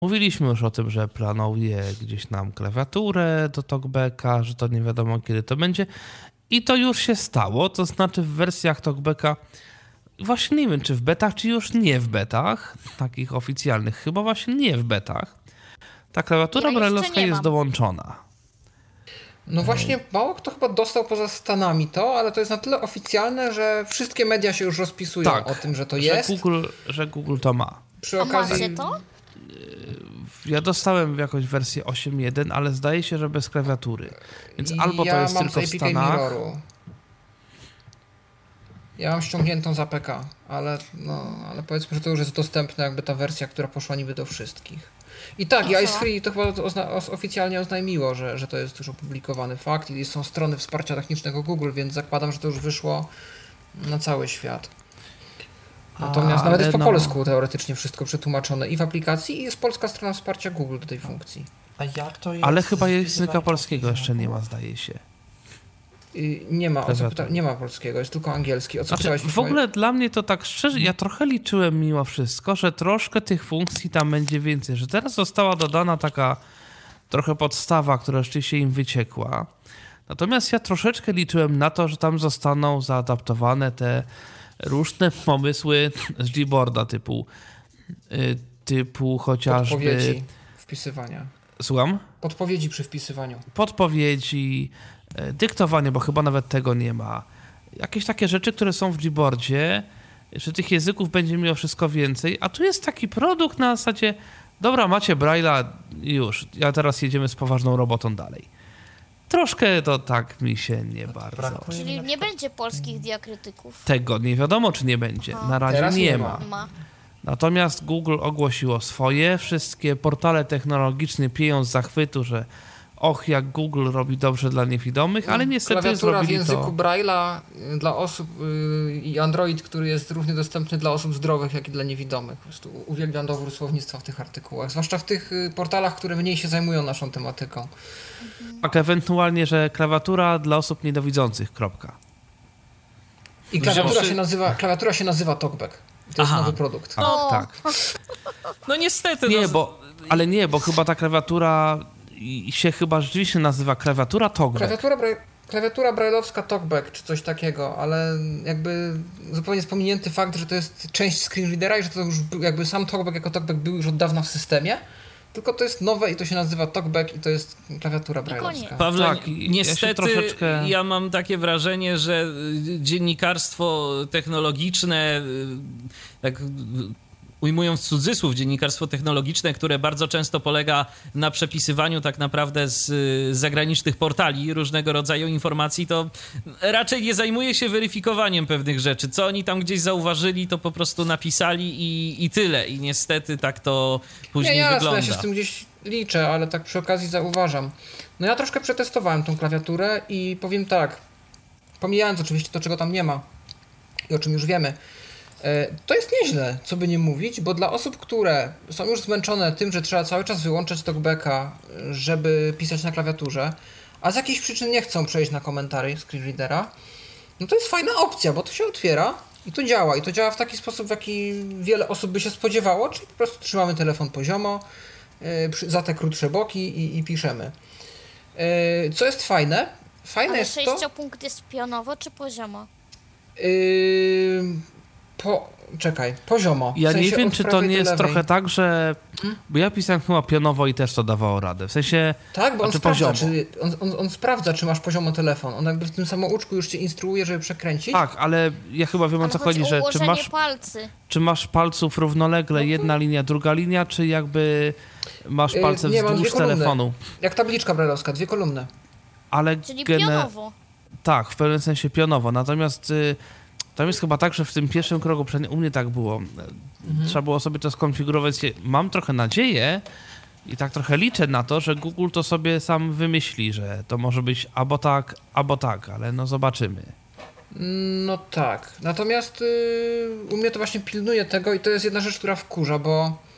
Mówiliśmy już o tym, że planuje gdzieś nam klawiaturę do TalkBacka, że to nie wiadomo kiedy to będzie. I to już się stało, to znaczy w wersjach TalkBacka, właśnie nie wiem czy w betach, czy już nie w betach, takich oficjalnych, chyba właśnie nie w betach. Ta klawiatura braille'owska jest dołączona. No właśnie, mało kto chyba dostał poza Stanami to, ale to jest na tyle oficjalne, że wszystkie media się już rozpisują o tym, że to jest. Że Google to ma. Przy okazji... macie to? Ja dostałem jakąś wersję 8.1, ale zdaje się, że bez klawiatury. Więc albo to jest tylko w Stanach. Mirroru. Ja mam ściągniętą z APK, ale powiedzmy, że to już jest dostępne, jakby ta wersja, która poszła niby do wszystkich. I tak, i Icefree to chyba oficjalnie oznajmiło, że to jest już opublikowany fakt i są strony wsparcia technicznego Google, więc zakładam, że to już wyszło na cały świat. Natomiast nawet jest po polsku teoretycznie wszystko przetłumaczone i w aplikacji, i jest polska strona wsparcia Google do tej funkcji. A jak to jest? Ale chyba języka polskiego jeszcze nie ma, zdaje się. Nie ma, nie ma polskiego, jest tylko angielski. O co chciałeś w ogóle dla mnie to tak szczerze, ja trochę liczyłem mimo wszystko, że troszkę tych funkcji tam będzie więcej, że teraz została dodana taka trochę podstawa, która rzeczywiście im wyciekła. Natomiast ja troszeczkę liczyłem na to, że tam zostaną zaadaptowane te różne pomysły z Gboarda typu chociażby... Podpowiedzi wpisywania. Słucham? Podpowiedzi przy wpisywaniu. Podpowiedzi, dyktowanie, bo chyba nawet tego nie ma. Jakieś takie rzeczy, które są w Gboardzie, że tych języków będzie mimo wszystko więcej, a tu jest taki produkt na zasadzie dobra, macie Braille'a już, a teraz jedziemy z poważną robotą dalej. Troszkę to tak mi się nie bardzo. Czyli nie będzie polskich diakrytyków? Tego nie wiadomo, czy nie będzie. Na razie nie ma. Natomiast Google ogłosiło swoje. Wszystkie portale technologiczne piją z zachwytu, że jak Google robi dobrze dla niewidomych, ale niestety klawiatura w języku Braille'a dla osób i Android, który jest równie dostępny dla osób zdrowych, jak i dla niewidomych. Po prostu uwielbiam dobór słownictwa w tych artykułach, zwłaszcza w tych portalach, które mniej się zajmują naszą tematyką. Tak, ewentualnie, że klawiatura dla osób niedowidzących, kropka. I klawiatura się nazywa TalkBack. To jest nowy produkt. Tak. No niestety. Bo chyba ta klawiatura się chyba rzeczywiście nazywa klawiatura TalkBack. Klawiatura braille'owska TalkBack, czy coś takiego, ale jakby zupełnie jest pominięty fakt, że to jest część screenreadera i że to już jakby sam TalkBack jako TalkBack był już od dawna w systemie, tylko to jest nowe i to się nazywa TalkBack i to jest klawiatura braille'owska. Pawle, niestety ja mam takie wrażenie, że dziennikarstwo technologiczne, tak ujmując cudzysłów, dziennikarstwo technologiczne, które bardzo często polega na przepisywaniu tak naprawdę z zagranicznych portali różnego rodzaju informacji, to raczej nie zajmuje się weryfikowaniem pewnych rzeczy. Co oni tam gdzieś zauważyli, to po prostu napisali i tyle. I niestety tak to później wygląda. Ja się z tym gdzieś liczę, ale tak przy okazji zauważam. No ja troszkę przetestowałem tą klawiaturę i powiem tak, pomijając oczywiście to, czego tam nie ma i o czym już wiemy, to jest nieźle, co by nie mówić, bo dla osób, które są już zmęczone tym, że trzeba cały czas wyłączać TalkBacka, żeby pisać na klawiaturze, a z jakichś przyczyn nie chcą przejść na komentary screenreadera, no to jest fajna opcja, bo to się otwiera i to działa. I to działa w taki sposób, w jaki wiele osób by się spodziewało, czyli po prostu trzymamy telefon poziomo, za te krótsze boki i piszemy. Co jest fajne? Fajne jest to... Ale 6-punkt jest pionowo czy poziomo? Poziomo. Ja w sensie nie wiem, czy to nie jest trochę tak, że... Bo ja pisałem chyba pionowo i też to dawało radę. W sensie... Tak, bo on sprawdza, on sprawdza, czy masz poziomo telefon. On jakby w tym samouczku już cię instruuje, żeby przekręcić. Tak, ale ja chyba wiem, o co chodzi, że czy masz palców równolegle, jedna linia, druga linia, czy jakby masz palce wzdłuż telefonu? Jak tabliczka braille'owska, 2 kolumny. Czyli pionowo. Tak, w pewnym sensie pionowo. Natomiast... Tam jest chyba tak, że w tym pierwszym kroku, przynajmniej u mnie tak było, trzeba było sobie to skonfigurować. Mam trochę nadzieję i tak trochę liczę na to, że Google to sobie sam wymyśli, że to może być albo tak, ale no zobaczymy. No tak, natomiast u mnie to właśnie pilnuje tego i to jest jedna rzecz, która wkurza, bo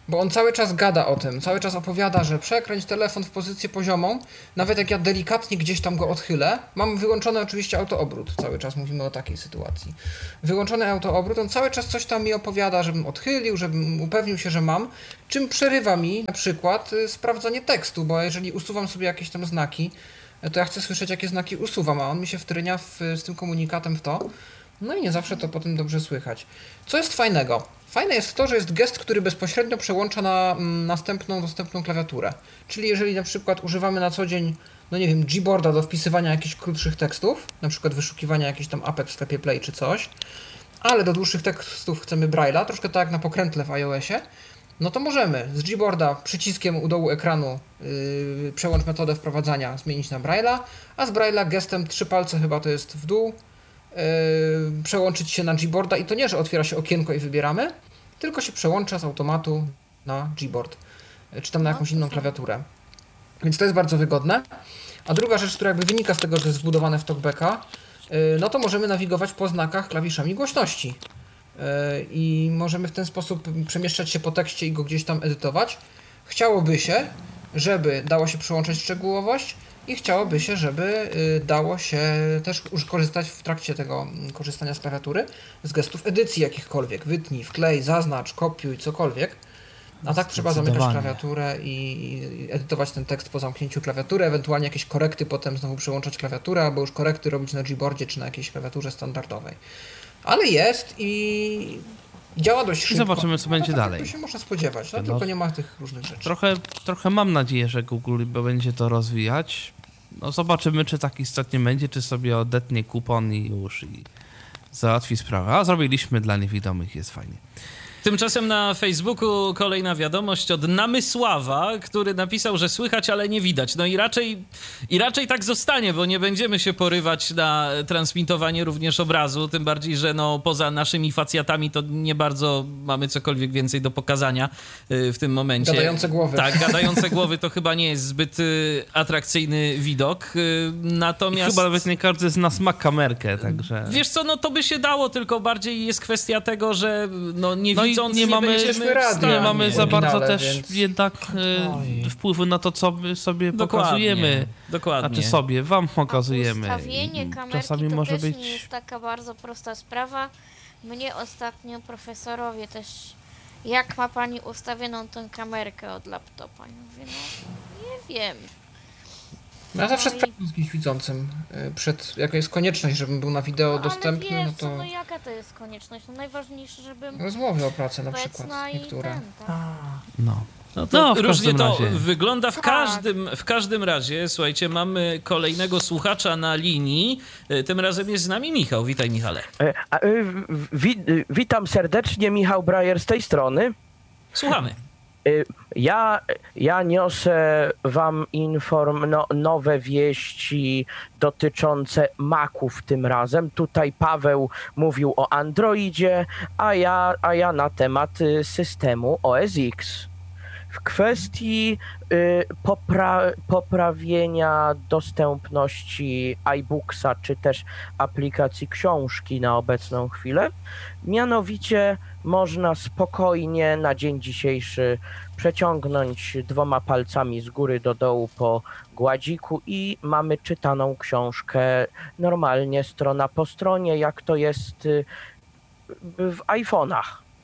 bo on cały czas gada o tym, cały czas opowiada, że przekręć telefon w pozycję poziomą, nawet jak ja delikatnie gdzieś tam go odchylę, mam wyłączony oczywiście autoobrót, cały czas mówimy o takiej sytuacji. Wyłączony autoobrót, on cały czas coś tam mi opowiada, żebym odchylił, żebym upewnił się, że mam, czym przerywa mi na przykład sprawdzanie tekstu, bo jeżeli usuwam sobie jakieś tam znaki, to ja chcę słyszeć, jakie znaki usuwam, a on mi się wtrynia z tym komunikatem w to, no i nie zawsze to potem dobrze słychać. Co jest fajnego? Fajne jest to, że jest gest, który bezpośrednio przełącza na następną dostępną klawiaturę. Czyli jeżeli na przykład używamy na co dzień, no nie wiem, Gboarda do wpisywania jakichś krótszych tekstów, na przykład wyszukiwania jakichś tam apek w sklepie Play czy coś, ale do dłuższych tekstów chcemy Braille'a, troszkę tak jak na pokrętle w iOSie, no to możemy z Gboarda przyciskiem u dołu ekranu przełącz metodę wprowadzania, zmienić na Braille'a, a z Braille'a gestem 3 palce chyba to jest w dół, przełączyć się na Gboarda i to nie, że otwiera się okienko i wybieramy, tylko się przełącza z automatu na Gboard, czy tam na jakąś inną klawiaturę. Więc to jest bardzo wygodne. A druga rzecz, która jakby wynika z tego, że jest wbudowane w TalkBacka, no to możemy nawigować po znakach klawiszami głośności. I możemy w ten sposób przemieszczać się po tekście i go gdzieś tam edytować. Chciałoby się, żeby dało się przyłączać szczegółowość i chciałoby się, żeby dało się też korzystać w trakcie tego korzystania z klawiatury z gestów edycji jakichkolwiek. Wytnij, wklej, zaznacz, kopiuj, cokolwiek. A tak trzeba zamykać klawiaturę i edytować ten tekst po zamknięciu klawiatury, ewentualnie jakieś korekty potem znowu przełączać klawiaturę, albo już korekty robić na Gboardzie czy na jakiejś klawiaturze standardowej. Ale jest i działa dość szybko. Zobaczymy, co będzie dalej. To się można spodziewać, no, tylko nie ma tych różnych rzeczy. Trochę mam nadzieję, że Google będzie to rozwijać. No zobaczymy, czy tak istotnie będzie, czy sobie odetnie kupon i już i załatwi sprawę. A zrobiliśmy dla niewidomych, jest fajnie. Tymczasem na Facebooku kolejna wiadomość od Namysława, który napisał, że słychać, ale nie widać. No i raczej tak zostanie, bo nie będziemy się porywać na transmitowanie również obrazu, tym bardziej, że no poza naszymi facjatami to nie bardzo mamy cokolwiek więcej do pokazania w tym momencie. Gadające głowy. Tak, gadające głowy to chyba nie jest zbyt atrakcyjny widok. Natomiast... Chyba nawet nie każdy z nas ma kamerkę, także... Wiesz co, no to by się dało, tylko bardziej jest kwestia tego, że no nie widząc nie mamy za bardzo też więc... jednak wpływu na to, co my sobie pokazujemy. Dokładnie. Znaczy sobie, wam pokazujemy. Ustawienie kamerki czasami to może też być... nie jest taka bardzo prosta sprawa. Mnie ostatnio profesorowie też, jak ma pani ustawioną tę kamerkę od laptopa? Ja mówię, no nie wiem. Ja zawsze sprawdzam z kimś widzącym, jaka jest konieczność, żebym był na wideo dostępny, ale wiesz, no to... no jaka to jest konieczność? No najważniejsze, żebym Rozmowy o pracy na przykład, niektóre. No to różnie to razie wygląda w każdym razie. Słuchajcie, mamy kolejnego słuchacza na linii. Tym razem jest z nami Michał. Witaj, Michale. Witam serdecznie, Michał Brajer z tej strony. Słuchamy. Ja niosę wam nowe wieści dotyczące Maców tym razem. Tutaj Paweł mówił o Androidzie, a ja na temat systemu OS X. W kwestii poprawienia dostępności iBooksa czy też aplikacji książki na obecną chwilę, mianowicie można spokojnie na dzień dzisiejszy przeciągnąć 2 palcami z góry do dołu po gładziku i mamy czytaną książkę normalnie, strona po stronie, jak to jest w iPhone'ach.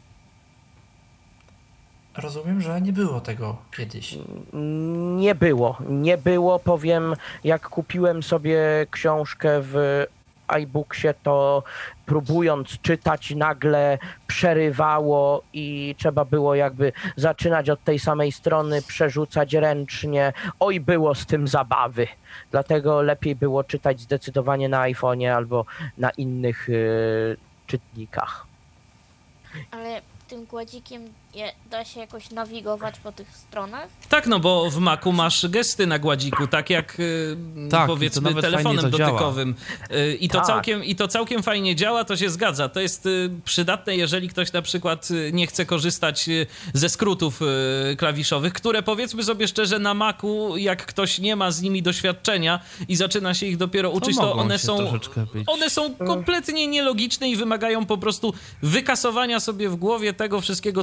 Rozumiem, że nie było tego kiedyś. Nie było, powiem, jak kupiłem sobie książkę w iBooksie, to próbując czytać nagle przerywało i trzeba było jakby zaczynać od tej samej strony, przerzucać ręcznie. Oj, było z tym zabawy. Dlatego lepiej było czytać zdecydowanie na iPhone'ie albo na innych czytnikach. Ale tym gładzikiem da się jakoś nawigować po tych stronach? Tak, no bo w Macu masz gesty na gładziku, tak jak powiedzmy telefonem dotykowym. I to całkiem fajnie działa, to się zgadza. To jest przydatne, jeżeli ktoś na przykład nie chce korzystać ze skrótów klawiszowych, które powiedzmy sobie szczerze na Macu, jak ktoś nie ma z nimi doświadczenia i zaczyna się ich dopiero uczyć, to one są kompletnie nielogiczne i wymagają po prostu wykasowania sobie w głowie tego wszystkiego, co wiedzieli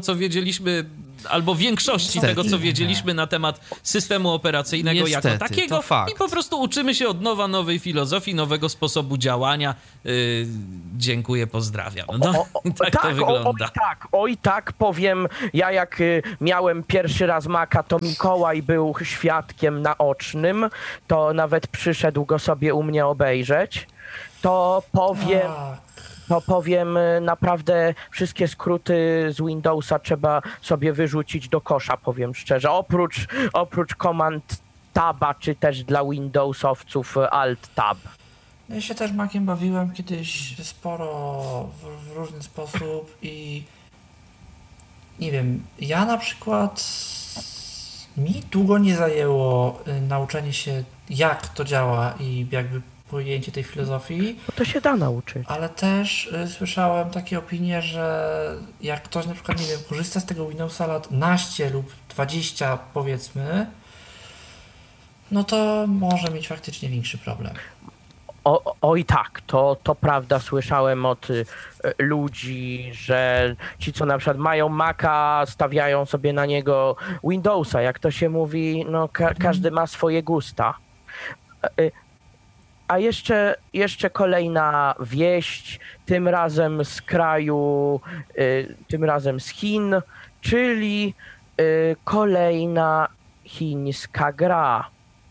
wiedzieliśmy, albo większości Niestety. tego, co wiedzieliśmy na temat systemu operacyjnego Niestety, jako takiego. to fakt. I po prostu uczymy się od nowa nowej filozofii, nowego sposobu działania. Dziękuję, pozdrawiam. No, tak to wygląda. Oj tak, powiem, ja jak miałem pierwszy raz Maca, to Mikołaj był świadkiem naocznym, to nawet przyszedł go sobie u mnie obejrzeć. To powiem, naprawdę wszystkie skróty z Windowsa trzeba sobie wyrzucić do kosza, powiem szczerze. Oprócz Command Taba, czy też dla Windowsowców Alt Tab. Ja się też Maciem bawiłem kiedyś sporo w różny sposób i nie wiem, ja na przykład mi długo nie zajęło nauczenie się, jak to działa i jakby pojęcie tej filozofii. No to się da nauczyć. Ale też słyszałem takie opinie, że jak ktoś na przykład, nie wiem, korzysta z tego Windowsa lat 15 lub 20 powiedzmy, no to może mieć faktycznie większy problem. Oj tak, to prawda, słyszałem od ludzi, że ci, co na przykład mają Maca, stawiają sobie na niego Windowsa, jak to się mówi, no każdy ma swoje gusta. A jeszcze kolejna wieść, tym razem z kraju, tym razem z Chin, czyli kolejna chińska gra,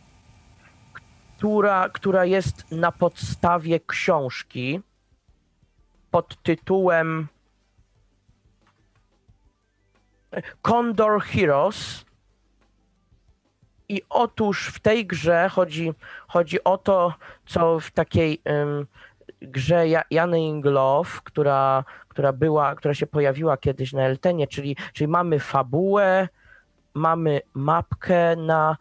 która jest na podstawie książki pod tytułem Condor Heroes. I otóż w tej grze chodzi o to, co w takiej grze Jany Inglow, która się pojawiła kiedyś na Eltenie, czyli mamy fabułę, mamy mapkę na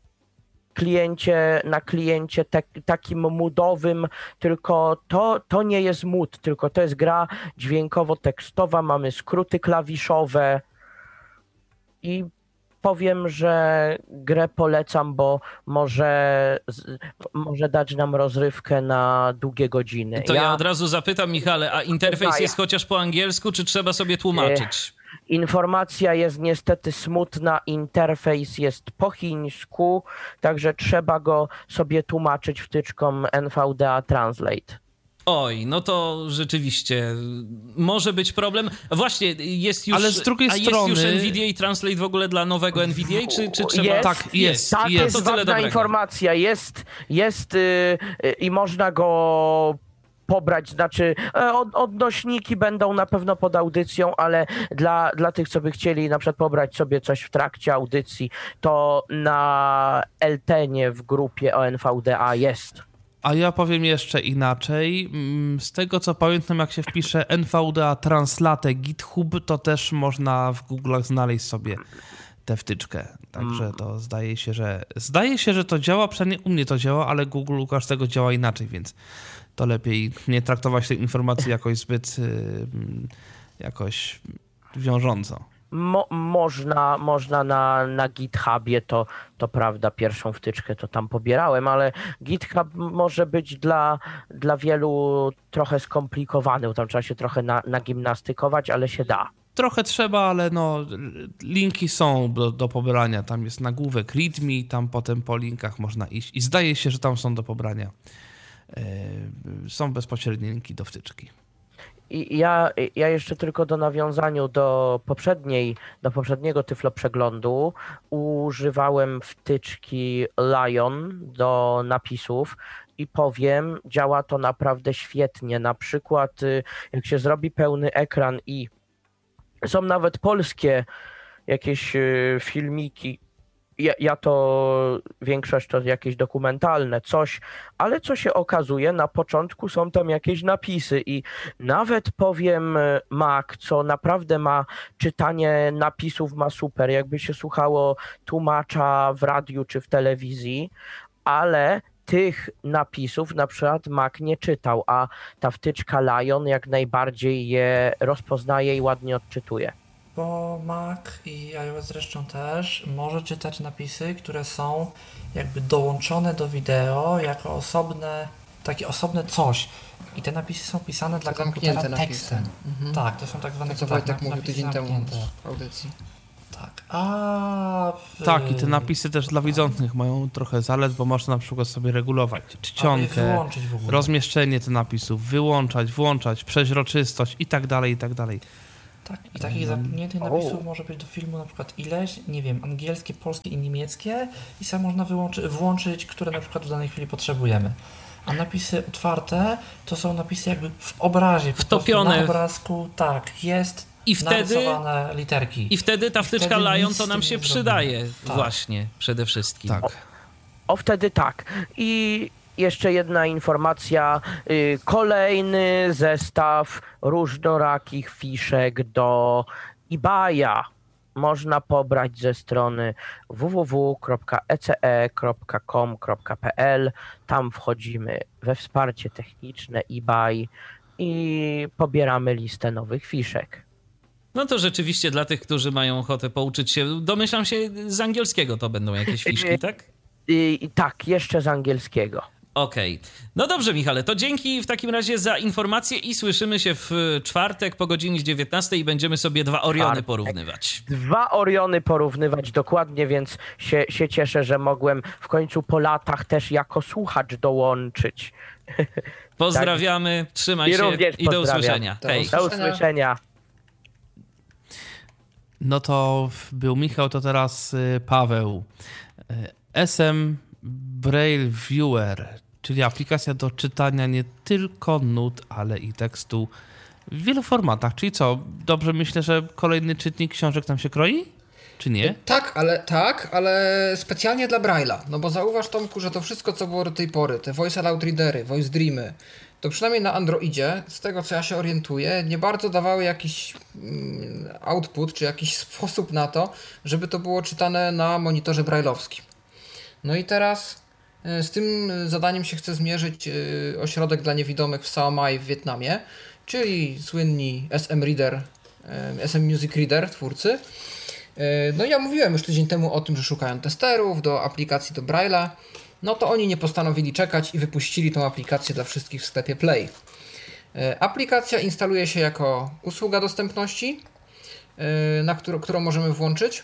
kliencie takim moodowym, tylko to nie jest mood, tylko to jest gra dźwiękowo-tekstowa, mamy skróty klawiszowe i powiem, że grę polecam, bo może dać nam rozrywkę na długie godziny. To ja od razu zapytam, Michale, a interfejs jest chociaż po angielsku, czy trzeba sobie tłumaczyć? Informacja jest niestety smutna, interfejs jest po chińsku, także trzeba go sobie tłumaczyć wtyczką NVDA Translate. Oj, no to rzeczywiście może być problem. Właśnie, jest już, ale z drugiej strony... jest już NVDA Translate w ogóle dla nowego NVDA, czy trzeba... Jest, tak, jest. Tak, jest. jest ważna informacja, jest i można go pobrać, znaczy odnośniki będą na pewno pod audycją, ale dla tych, co by chcieli na przykład pobrać sobie coś w trakcie audycji, to na Eltenie w grupie ONVDA jest. A ja powiem jeszcze inaczej. Z tego co pamiętam, jak się wpisze NVDA Translate GitHub, to też można w Google'ach znaleźć sobie tę wtyczkę. Także to zdaje się, że to działa, przynajmniej u mnie to działa, ale Google u każdego działa inaczej, więc to lepiej nie traktować tej informacji jakoś zbyt jakoś wiążąco. Można na GitHubie, to prawda, pierwszą wtyczkę to tam pobierałem, ale GitHub może być dla wielu trochę skomplikowany, bo tam trzeba się trochę nagimnastykować, ale się da. Trochę trzeba, ale no linki są do pobrania. Tam jest nagłówek README, tam potem po linkach można iść i zdaje się, że tam są do pobrania. Są bezpośrednie linki do wtyczki. I ja jeszcze tylko do nawiązaniu do poprzedniego Tyflo Przeglądu używałem wtyczki Lion do napisów i powiem, działa to naprawdę świetnie. Na przykład jak się zrobi pełny ekran i są nawet polskie jakieś filmiki, ja to większość to jakieś dokumentalne, coś, ale co się okazuje, na początku są tam jakieś napisy i nawet powiem Mac, co naprawdę ma czytanie napisów, ma super, jakby się słuchało tłumacza w radiu czy w telewizji, ale tych napisów na przykład Mac nie czytał, a ta wtyczka Lion jak najbardziej je rozpoznaje i ładnie odczytuje. Bo Mac i iOS zresztą też może czytać napisy, które są jakby dołączone do wideo jako osobne takie osobne coś. I te napisy są pisane dla komputera tekstem. Tak, to są tak zwane... To co Wojtek mówił tydzień temu w audycji. Tak, Tak, i te napisy też dla widzących mają trochę zalet, bo można na przykład sobie regulować czcionkę, rozmieszczenie tych napisów, wyłączać, włączać, przeźroczystość i tak dalej, i tak dalej. Tak, i takich zamkniętych napisów może być do filmu na przykład ileś, nie wiem, angielskie, polskie i niemieckie i sam można włączyć, które na przykład w danej chwili potrzebujemy. A napisy otwarte to są napisy jakby w obrazie, wtopione na obrazku, tak, jest i wtedy narysowane literki. I wtedy ta wtyczka Lion to nam się przydaje właśnie przede wszystkim. Tak. Wtedy tak. I jeszcze jedna informacja, kolejny zestaw różnorakich fiszek do eBaya można pobrać ze strony www.ece.com.pl. Tam wchodzimy we wsparcie techniczne eBay i pobieramy listę nowych fiszek. No to rzeczywiście dla tych, którzy mają ochotę pouczyć się, domyślam się, z angielskiego to będą jakieś fiszki, tak? Tak, jeszcze z angielskiego. Okej. No dobrze, Michale, to dzięki w takim razie za informację i słyszymy się w czwartek po godzinie 19 i będziemy sobie 2 Oriony porównywać. 2 Oriony porównywać dokładnie, więc się cieszę, że mogłem w końcu po latach też jako słuchacz dołączyć. Pozdrawiamy, trzymaj się i do usłyszenia. Hej. Do usłyszenia. No to był Michał, to teraz Paweł. SM Braille Viewer, czyli aplikacja do czytania nie tylko nut, ale i tekstu w wielu formatach. Czyli co, dobrze myślę, że kolejny czytnik książek nam się kroi? Czy nie? Tak, ale specjalnie dla Braille'a. No bo zauważ, Tomku, że to wszystko, co było do tej pory, te Voice Aloud Readery, Voice Dreamy, to przynajmniej na Androidzie, z tego co ja się orientuję, nie bardzo dawały jakiś output, czy jakiś sposób na to, żeby to było czytane na monitorze braille'owskim. No i teraz z tym zadaniem się chce zmierzyć ośrodek dla niewidomych w Sao Mai w Wietnamie, czyli słynni SM Reader, SM Music Reader twórcy. No ja mówiłem już tydzień temu o tym, że szukają testerów do aplikacji do Braille'a. No to oni nie postanowili czekać i wypuścili tą aplikację dla wszystkich w sklepie Play. Aplikacja instaluje się jako usługa dostępności, którą możemy włączyć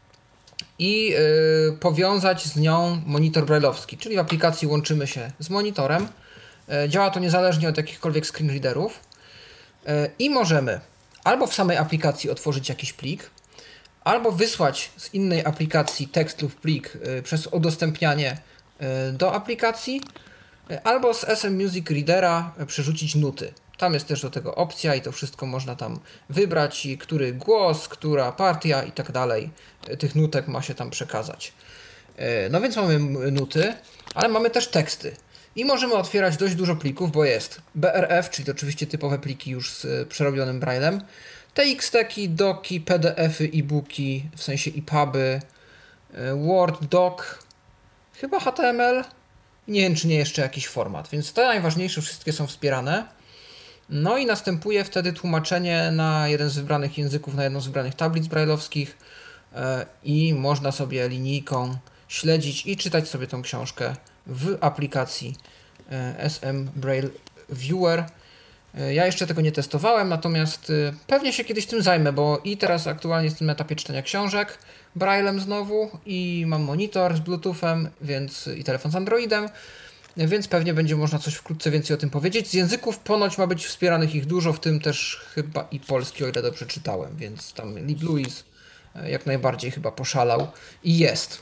i powiązać z nią monitor braille'owski, czyli w aplikacji łączymy się z monitorem. Działa to niezależnie od jakichkolwiek screen readerów i możemy albo w samej aplikacji otworzyć jakiś plik, albo wysłać z innej aplikacji tekst lub plik przez udostępnianie do aplikacji, albo z SM Music Readera przerzucić nuty. Tam jest też do tego opcja i to wszystko można tam wybrać, i który głos, która partia i tak dalej tych nutek ma się tam przekazać. No więc mamy nuty, ale mamy też teksty. I możemy otwierać dość dużo plików, bo jest BRF, czyli to oczywiście typowe pliki już z przerobionym braillem, TXT-ki, doki, PDF-y, e-booki, w sensie EPUBy, Word, Doc, chyba HTML, nie wiem czy nie jeszcze jakiś format, więc te najważniejsze wszystkie są wspierane. No i następuje wtedy tłumaczenie na jeden z wybranych języków, na jedną z wybranych tablic braille'owskich i można sobie linijką śledzić i czytać sobie tą książkę w aplikacji SM Braille Viewer. Ja jeszcze tego nie testowałem, natomiast pewnie się kiedyś tym zajmę, bo i teraz aktualnie jestem na etapie czytania książek Braillem znowu i mam monitor z Bluetoothem, więc i telefon z Androidem, więc pewnie będzie można coś wkrótce więcej o tym powiedzieć. Z języków ponoć ma być wspieranych ich dużo, w tym też chyba i polski, o ile dobrze czytałem, więc tam Lib Louis jak najbardziej chyba poszalał i jest.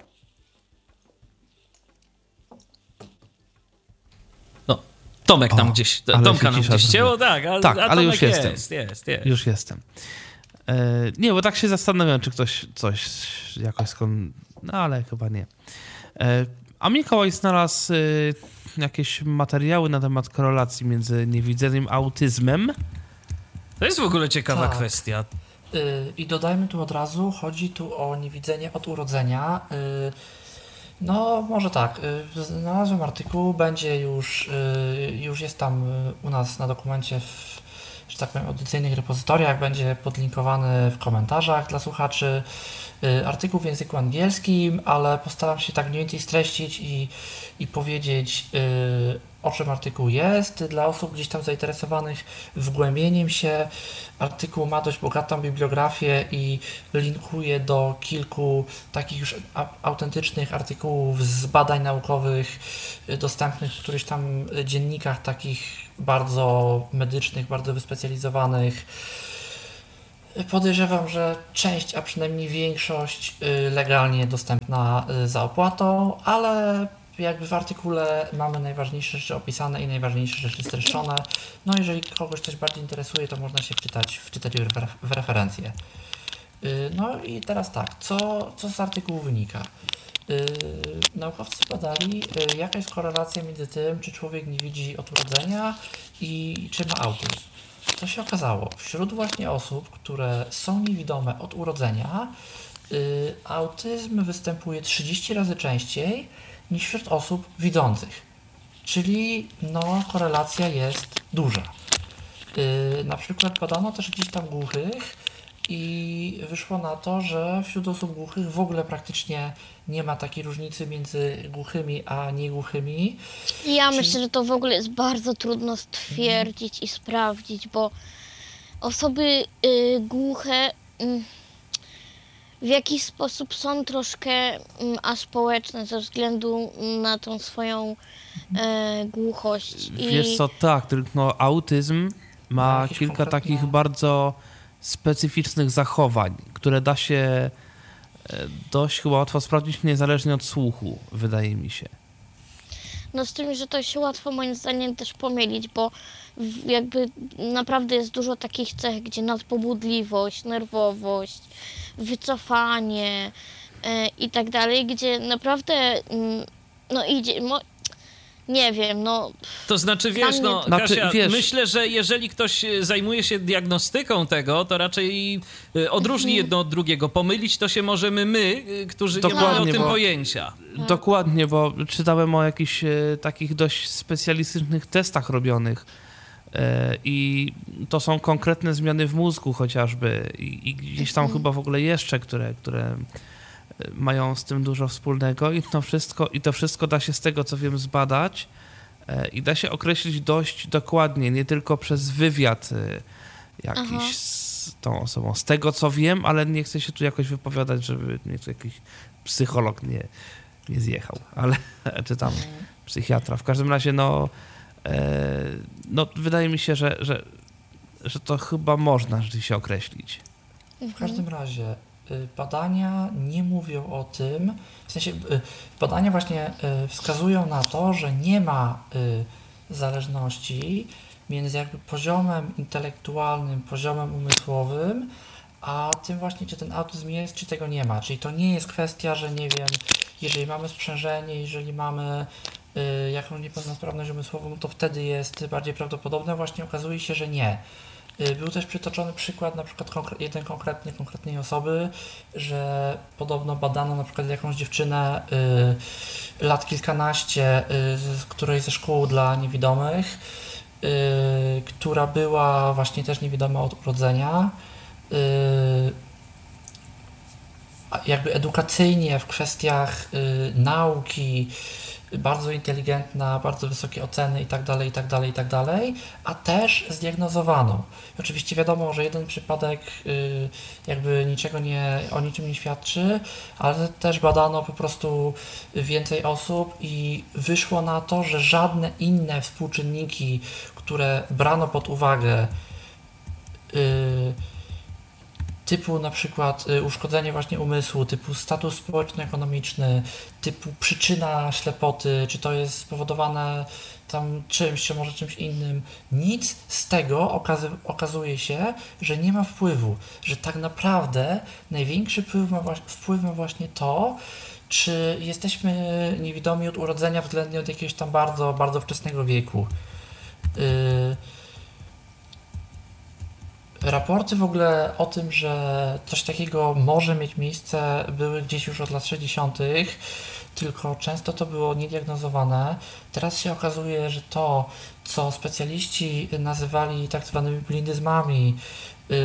Tomek nam gdzieś, Tomka nam gdzieś ścięło, tak, ale już jestem. Jest. Już jestem. Nie, bo tak się zastanawiam, czy ktoś coś jakoś no ale chyba nie. A Mikołaj znalazł jakieś materiały na temat korelacji między niewidzeniem a autyzmem. To jest w ogóle ciekawa kwestia. I dodajmy tu od razu, chodzi tu o niewidzenie od urodzenia. No, może tak. Znalazłem artykuł, będzie już jest tam u nas na dokumencie że tak powiem, audycyjnych repozytoriach, będzie podlinkowany w komentarzach dla słuchaczy. Artykuł w języku angielskim, ale postaram się tak mniej więcej streścić i powiedzieć o czym artykuł jest. Dla osób gdzieś tam zainteresowanych wgłębieniem się, artykuł ma dość bogatą bibliografię i linkuje do kilku takich już autentycznych artykułów z badań naukowych dostępnych w którychś tam dziennikach takich bardzo medycznych, bardzo wyspecjalizowanych. Podejrzewam, że część, a przynajmniej większość legalnie dostępna za opłatą, ale jakby w artykule mamy najważniejsze rzeczy opisane i najważniejsze rzeczy streszczone. No jeżeli kogoś coś bardziej interesuje, to można się wczytać w referencje. No i teraz tak, co z artykułu wynika? Naukowcy badali, jaka jest korelacja między tym, czy człowiek nie widzi od urodzenia i czy ma autyzm. Co się okazało? Wśród właśnie osób, które są niewidome od urodzenia, autyzm występuje 30 razy częściej niż wśród osób widzących. Czyli korelacja jest duża. Na przykład badano też gdzieś tam głuchych i wyszło na to, że wśród osób głuchych w ogóle praktycznie nie ma takiej różnicy między głuchymi a niegłuchymi. Ja myślę, że to w ogóle jest bardzo trudno stwierdzić i sprawdzić, bo osoby głuche w jakiś sposób są troszkę aspołeczne ze względu na tą swoją głuchość. Wiesz co, tak, tylko autyzm ma kilka takich bardzo specyficznych zachowań, które da się dość chyba łatwo sprawdzić niezależnie od słuchu, wydaje mi się. No z tym, że to się łatwo moim zdaniem też pomylić, bo jakby naprawdę jest dużo takich cech, gdzie nadpobudliwość, nerwowość, wycofanie i tak dalej, gdzie naprawdę idzie... Nie wiem, To znaczy, wiesz, Kasia, myślę, że jeżeli ktoś zajmuje się diagnostyką tego, to raczej odróżni jedno od drugiego. Pomylić to się możemy my, którzy nie mamy o tym pojęcia. Dokładnie, bo czytałem o jakichś takich dość specjalistycznych testach robionych i to są konkretne zmiany w mózgu chociażby i gdzieś tam chyba w ogóle jeszcze, które mają z tym dużo wspólnego i to wszystko da się z tego, co wiem, zbadać i da się określić dość dokładnie, nie tylko przez wywiad jakiś z tą osobą. Z tego, co wiem, ale nie chcę się tu jakoś wypowiadać, żeby jakiś psycholog nie zjechał, ale czy tam psychiatra. W każdym razie, wydaje mi się, że to chyba można rzeczywiście określić. W każdym razie badania nie mówią o tym, w sensie badania właśnie wskazują na to, że nie ma zależności między jakby poziomem intelektualnym, poziomem umysłowym, a tym właśnie, czy ten autyzm jest, czy tego nie ma. Czyli to nie jest kwestia, że nie wiem, jeżeli mamy sprzężenie, jeżeli mamy jakąś niepełnosprawność umysłową, to wtedy jest bardziej prawdopodobne. Właśnie okazuje się, że nie. Był też przytoczony przykład na przykład konkretnej osoby, że podobno badano na przykład jakąś dziewczynę lat kilkanaście z którejś ze szkół dla niewidomych, która była właśnie też niewidoma od urodzenia. Jakby edukacyjnie w kwestiach nauki, bardzo inteligentna, bardzo wysokie oceny itd., a też zdiagnozowano. I oczywiście wiadomo, że jeden przypadek jakby o niczym nie świadczy, ale też badano po prostu więcej osób i wyszło na to, że żadne inne współczynniki, które brano pod uwagę, typu na przykład uszkodzenie właśnie umysłu, typu status społeczno-ekonomiczny, typu przyczyna ślepoty, czy to jest spowodowane tam czymś, czy może czymś innym. Nic z tego okazuje się, że nie ma wpływu, że tak naprawdę największy wpływ ma właśnie to, czy jesteśmy niewidomi od urodzenia względnie od jakiegoś tam bardzo, bardzo wczesnego wieku. Raporty w ogóle o tym, że coś takiego może mieć miejsce, były gdzieś już od lat 60., tylko często to było niediagnozowane. Teraz się okazuje, że to, co specjaliści nazywali tak zwanymi blindyzmami,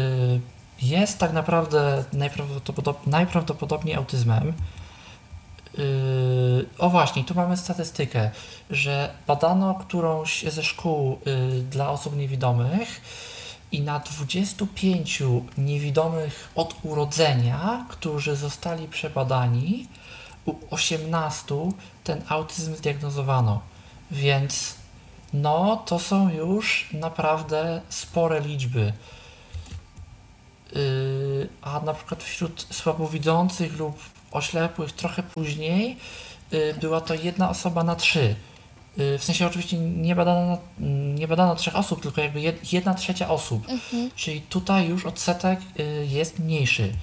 jest tak naprawdę najprawdopodobniej autyzmem. O właśnie, tu mamy statystykę, że badano którąś ze szkół dla osób niewidomych i na 25 niewidomych od urodzenia, którzy zostali przebadani, u 18 ten autyzm zdiagnozowano. Więc no, to są już naprawdę spore liczby. A na przykład wśród słabowidzących lub oślepłych trochę później była to 1 osoba na 3. W sensie oczywiście nie badano 3 osób, tylko jakby 1/3 osób. Czyli tutaj już odsetek jest mniejszy.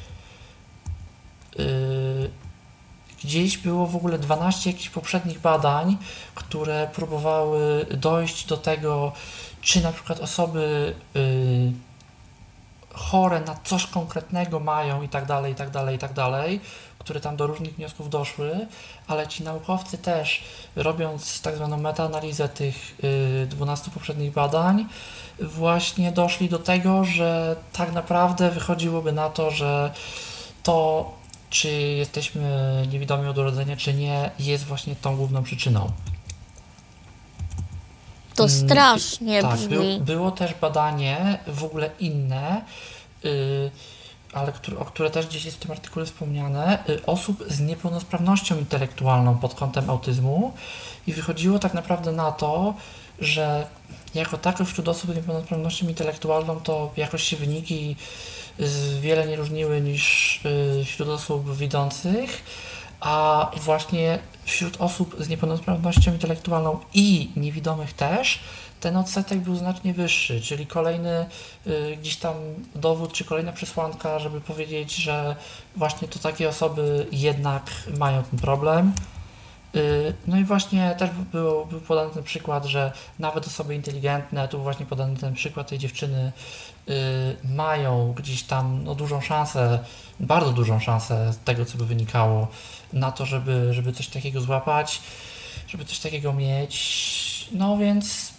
Gdzieś było w ogóle 12 jakichś poprzednich badań, które próbowały dojść do tego, czy na przykład osoby chore na coś konkretnego mają i tak dalej, które tam do różnych wniosków doszły, ale ci naukowcy też, robiąc tak zwaną metaanalizę tych 12 poprzednich badań, właśnie doszli do tego, że tak naprawdę wychodziłoby na to, że to, czy jesteśmy niewidomi od urodzenia, czy nie, jest właśnie tą główną przyczyną. To strasznie tak, brzmi. Było też badanie w ogóle inne, ale o które też gdzieś jest w tym artykule wspomniane, osób z niepełnosprawnością intelektualną pod kątem autyzmu i wychodziło tak naprawdę na to, że jako tako wśród osób z niepełnosprawnością intelektualną to jakoś się wyniki wiele nie różniły niż wśród osób widzących, a właśnie wśród osób z niepełnosprawnością intelektualną i niewidomych też ten odsetek był znacznie wyższy, czyli kolejny gdzieś tam dowód, czy kolejna przesłanka, żeby powiedzieć, że właśnie to takie osoby jednak mają ten problem. No i właśnie też był podany ten przykład, że nawet osoby inteligentne, tu właśnie podany ten przykład tej dziewczyny, mają gdzieś tam dużą szansę, bardzo dużą szansę z tego, co by wynikało na to, żeby coś takiego złapać, żeby coś takiego mieć. No więc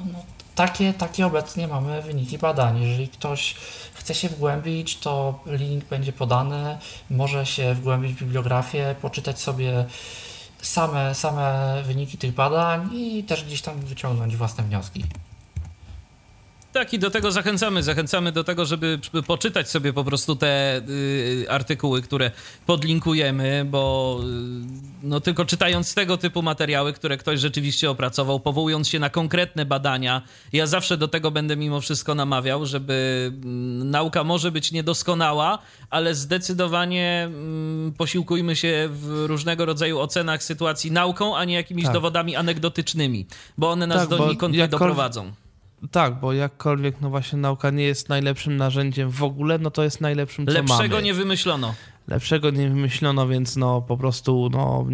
takie obecnie mamy wyniki badań. Jeżeli ktoś chce się wgłębić, to link będzie podany, może się wgłębić w bibliografię, poczytać sobie same wyniki tych badań i też gdzieś tam wyciągnąć własne wnioski. Tak, i do tego zachęcamy do tego, żeby poczytać sobie po prostu te artykuły, które podlinkujemy, bo no tylko czytając tego typu materiały, które ktoś rzeczywiście opracował, powołując się na konkretne badania, ja zawsze do tego będę mimo wszystko namawiał, żeby nauka może być niedoskonała, ale zdecydowanie posiłkujmy się w różnego rodzaju ocenach sytuacji nauką, a nie jakimiś dowodami anegdotycznymi, bo one nas donikąd nie doprowadzą. Tak, bo jakkolwiek no właśnie nauka nie jest najlepszym narzędziem w ogóle, no to jest najlepszym, co mamy. Lepszego nie wymyślono. Lepszego nie wymyślono, więc no po prostu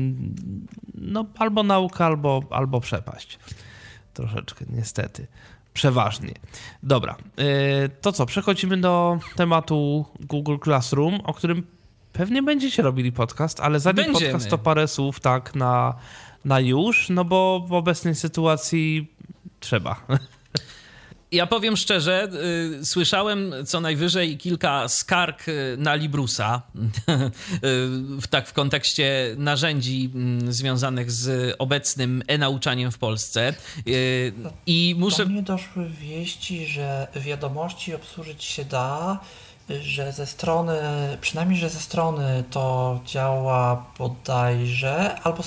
no albo nauka, albo przepaść. Troszeczkę, niestety. Przeważnie. Dobra, to co, przechodzimy do tematu Google Classroom, o którym pewnie będziecie robili podcast, ale zanim podcast to parę słów tak na już, no bo w obecnej sytuacji trzeba. Ja powiem szczerze, słyszałem co najwyżej kilka skarg na Librusa, tak w kontekście narzędzi związanych z obecnym e-nauczaniem w Polsce. I do mnie doszły wieści, że wiadomości obsłużyć się da, że przynajmniej ze strony to działa bodajże, albo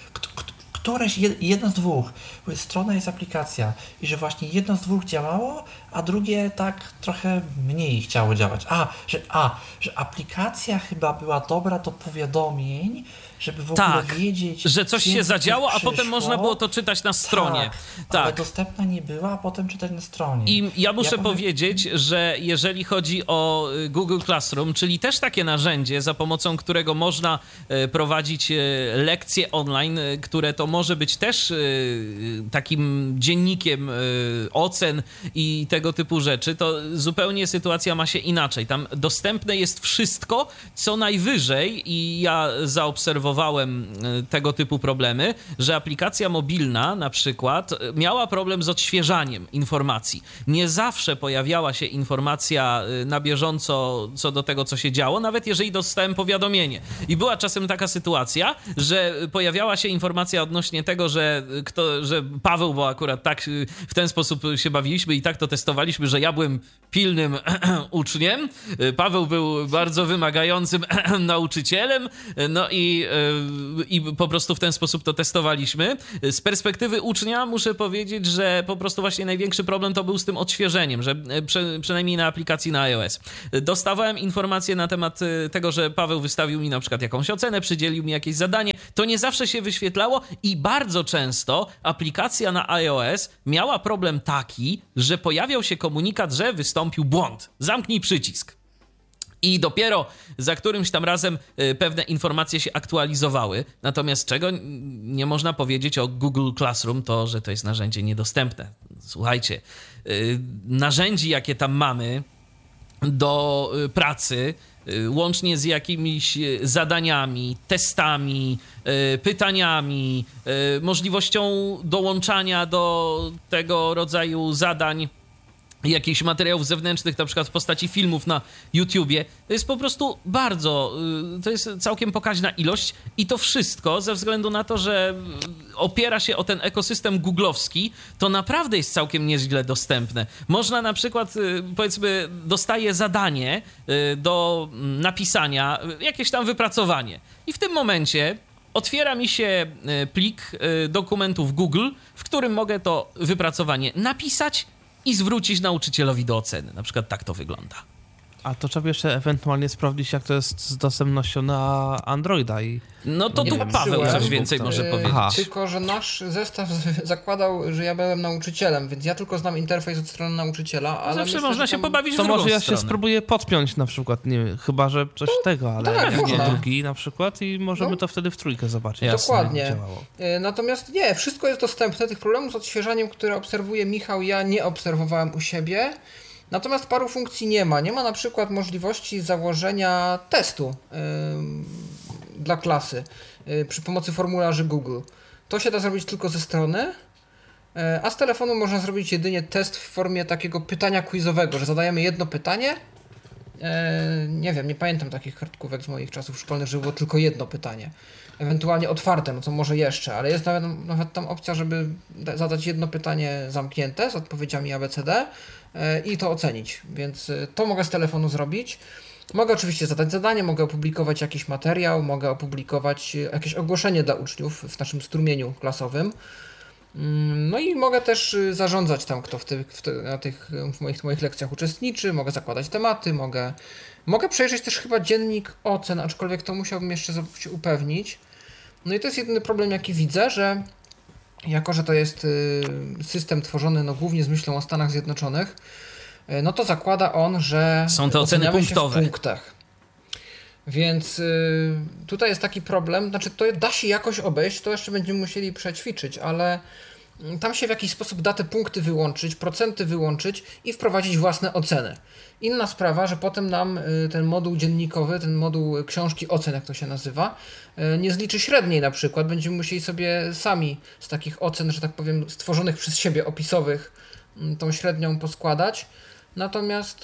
jedno z dwóch, bo strona jest aplikacja i że właśnie jedno z dwóch działało, a drugie tak trochę mniej chciało działać. Że aplikacja chyba była dobra do powiadomień, żeby w ogóle wiedzieć, że coś się zadziało, a potem można było to czytać na stronie. Tak, ale dostępna nie była, a potem czytać na stronie. I ja muszę powiedzieć, że jeżeli chodzi o Google Classroom, czyli też takie narzędzie, za pomocą którego można prowadzić lekcje online, które to może być też takim dziennikiem ocen i tego typu rzeczy, to zupełnie sytuacja ma się inaczej. Tam dostępne jest wszystko, co najwyżej, i ja zaobserwowałem obserwowałem tego typu problemy, że aplikacja mobilna na przykład miała problem z odświeżaniem informacji. Nie zawsze pojawiała się informacja na bieżąco co do tego, co się działo, nawet jeżeli dostałem powiadomienie. I była czasem taka sytuacja, że pojawiała się informacja odnośnie tego, że Paweł, bo akurat tak w ten sposób się bawiliśmy i tak to testowaliśmy, że ja byłem pilnym uczniem, Paweł był bardzo wymagającym nauczycielem, no i po prostu w ten sposób to testowaliśmy. Z perspektywy ucznia muszę powiedzieć, że po prostu właśnie największy problem to był z tym odświeżeniem, że przynajmniej na aplikacji na iOS. Dostawałem informacje na temat tego, że Paweł wystawił mi na przykład jakąś ocenę, przydzielił mi jakieś zadanie. To nie zawsze się wyświetlało i bardzo często aplikacja na iOS miała problem taki, że pojawiał się komunikat, że wystąpił błąd. Zamknij przycisk. I dopiero za którymś tam razem pewne informacje się aktualizowały. Natomiast czego nie można powiedzieć o Google Classroom, to że to jest narzędzie niedostępne. Słuchajcie, narzędzi, jakie tam mamy do pracy, łącznie z jakimiś zadaniami, testami, pytaniami, możliwością dołączania do tego rodzaju zadań jakichś materiałów zewnętrznych, na przykład w postaci filmów na YouTubie. To jest po prostu to jest całkiem pokaźna ilość i to wszystko ze względu na to, że opiera się o ten ekosystem googlowski, to naprawdę jest całkiem nieźle dostępne. Można na przykład, powiedzmy, dostaję zadanie do napisania, jakieś tam wypracowanie i w tym momencie otwiera mi się plik dokumentów Google, w którym mogę to wypracowanie napisać i zwrócić nauczycielowi do oceny. Na przykład tak to wygląda. A to trzeba jeszcze ewentualnie sprawdzić, jak to jest z dostępnością na Androida i... No to tu Paweł coś więcej może powiedzieć. Tylko, że nasz zestaw zakładał, że ja byłem nauczycielem, więc ja tylko znam interfejs od strony nauczyciela, ale zawsze myślę, można się pobawić w drugą stronę. To może ja się stronę. spróbuję podpiąć na przykład, nie wiem, chyba, że coś tego, ale tak, nie drugi na przykład i możemy to wtedy w trójkę zobaczyć. Jasne. Dokładnie. Jak działało. Natomiast nie, wszystko jest dostępne. Tych problemów z odświeżaniem, które obserwuje Michał, ja nie obserwowałem u siebie. Natomiast paru funkcji nie ma. Nie ma na przykład możliwości założenia testu dla klasy przy pomocy formularzy Google. To się da zrobić tylko ze strony, a z telefonu można zrobić jedynie test w formie takiego pytania quizowego, że zadajemy jedno pytanie. Nie wiem, nie pamiętam takich kartkówek z moich czasów szkolnych, że było tylko jedno pytanie. Ewentualnie otwarte, no to może jeszcze, ale jest nawet tam opcja, żeby zadać jedno pytanie zamknięte z odpowiedziami ABCD i to ocenić, więc to mogę z telefonu zrobić. Mogę oczywiście zadać zadanie, mogę opublikować jakiś materiał, mogę opublikować jakieś ogłoszenie dla uczniów w naszym strumieniu klasowym. No i mogę też zarządzać tam, kto w moich lekcjach uczestniczy, mogę zakładać tematy, mogę przejrzeć też chyba dziennik ocen, aczkolwiek to musiałbym jeszcze się upewnić. No i to jest jedyny problem, jaki widzę, że jako, że to jest system tworzony głównie z myślą o Stanach Zjednoczonych, no to zakłada on, że są te oceny punktowe. Się w punktach. Więc tutaj jest taki problem, znaczy to da się jakoś obejść, to jeszcze będziemy musieli przećwiczyć, ale tam się w jakiś sposób da te punkty wyłączyć, procenty wyłączyć i wprowadzić własne oceny. Inna sprawa, że potem nam ten moduł dziennikowy, ten moduł książki ocen, jak to się nazywa, nie zliczy średniej na przykład. Będziemy musieli sobie sami z takich ocen, że tak powiem, stworzonych przez siebie, opisowych, tą średnią poskładać. Natomiast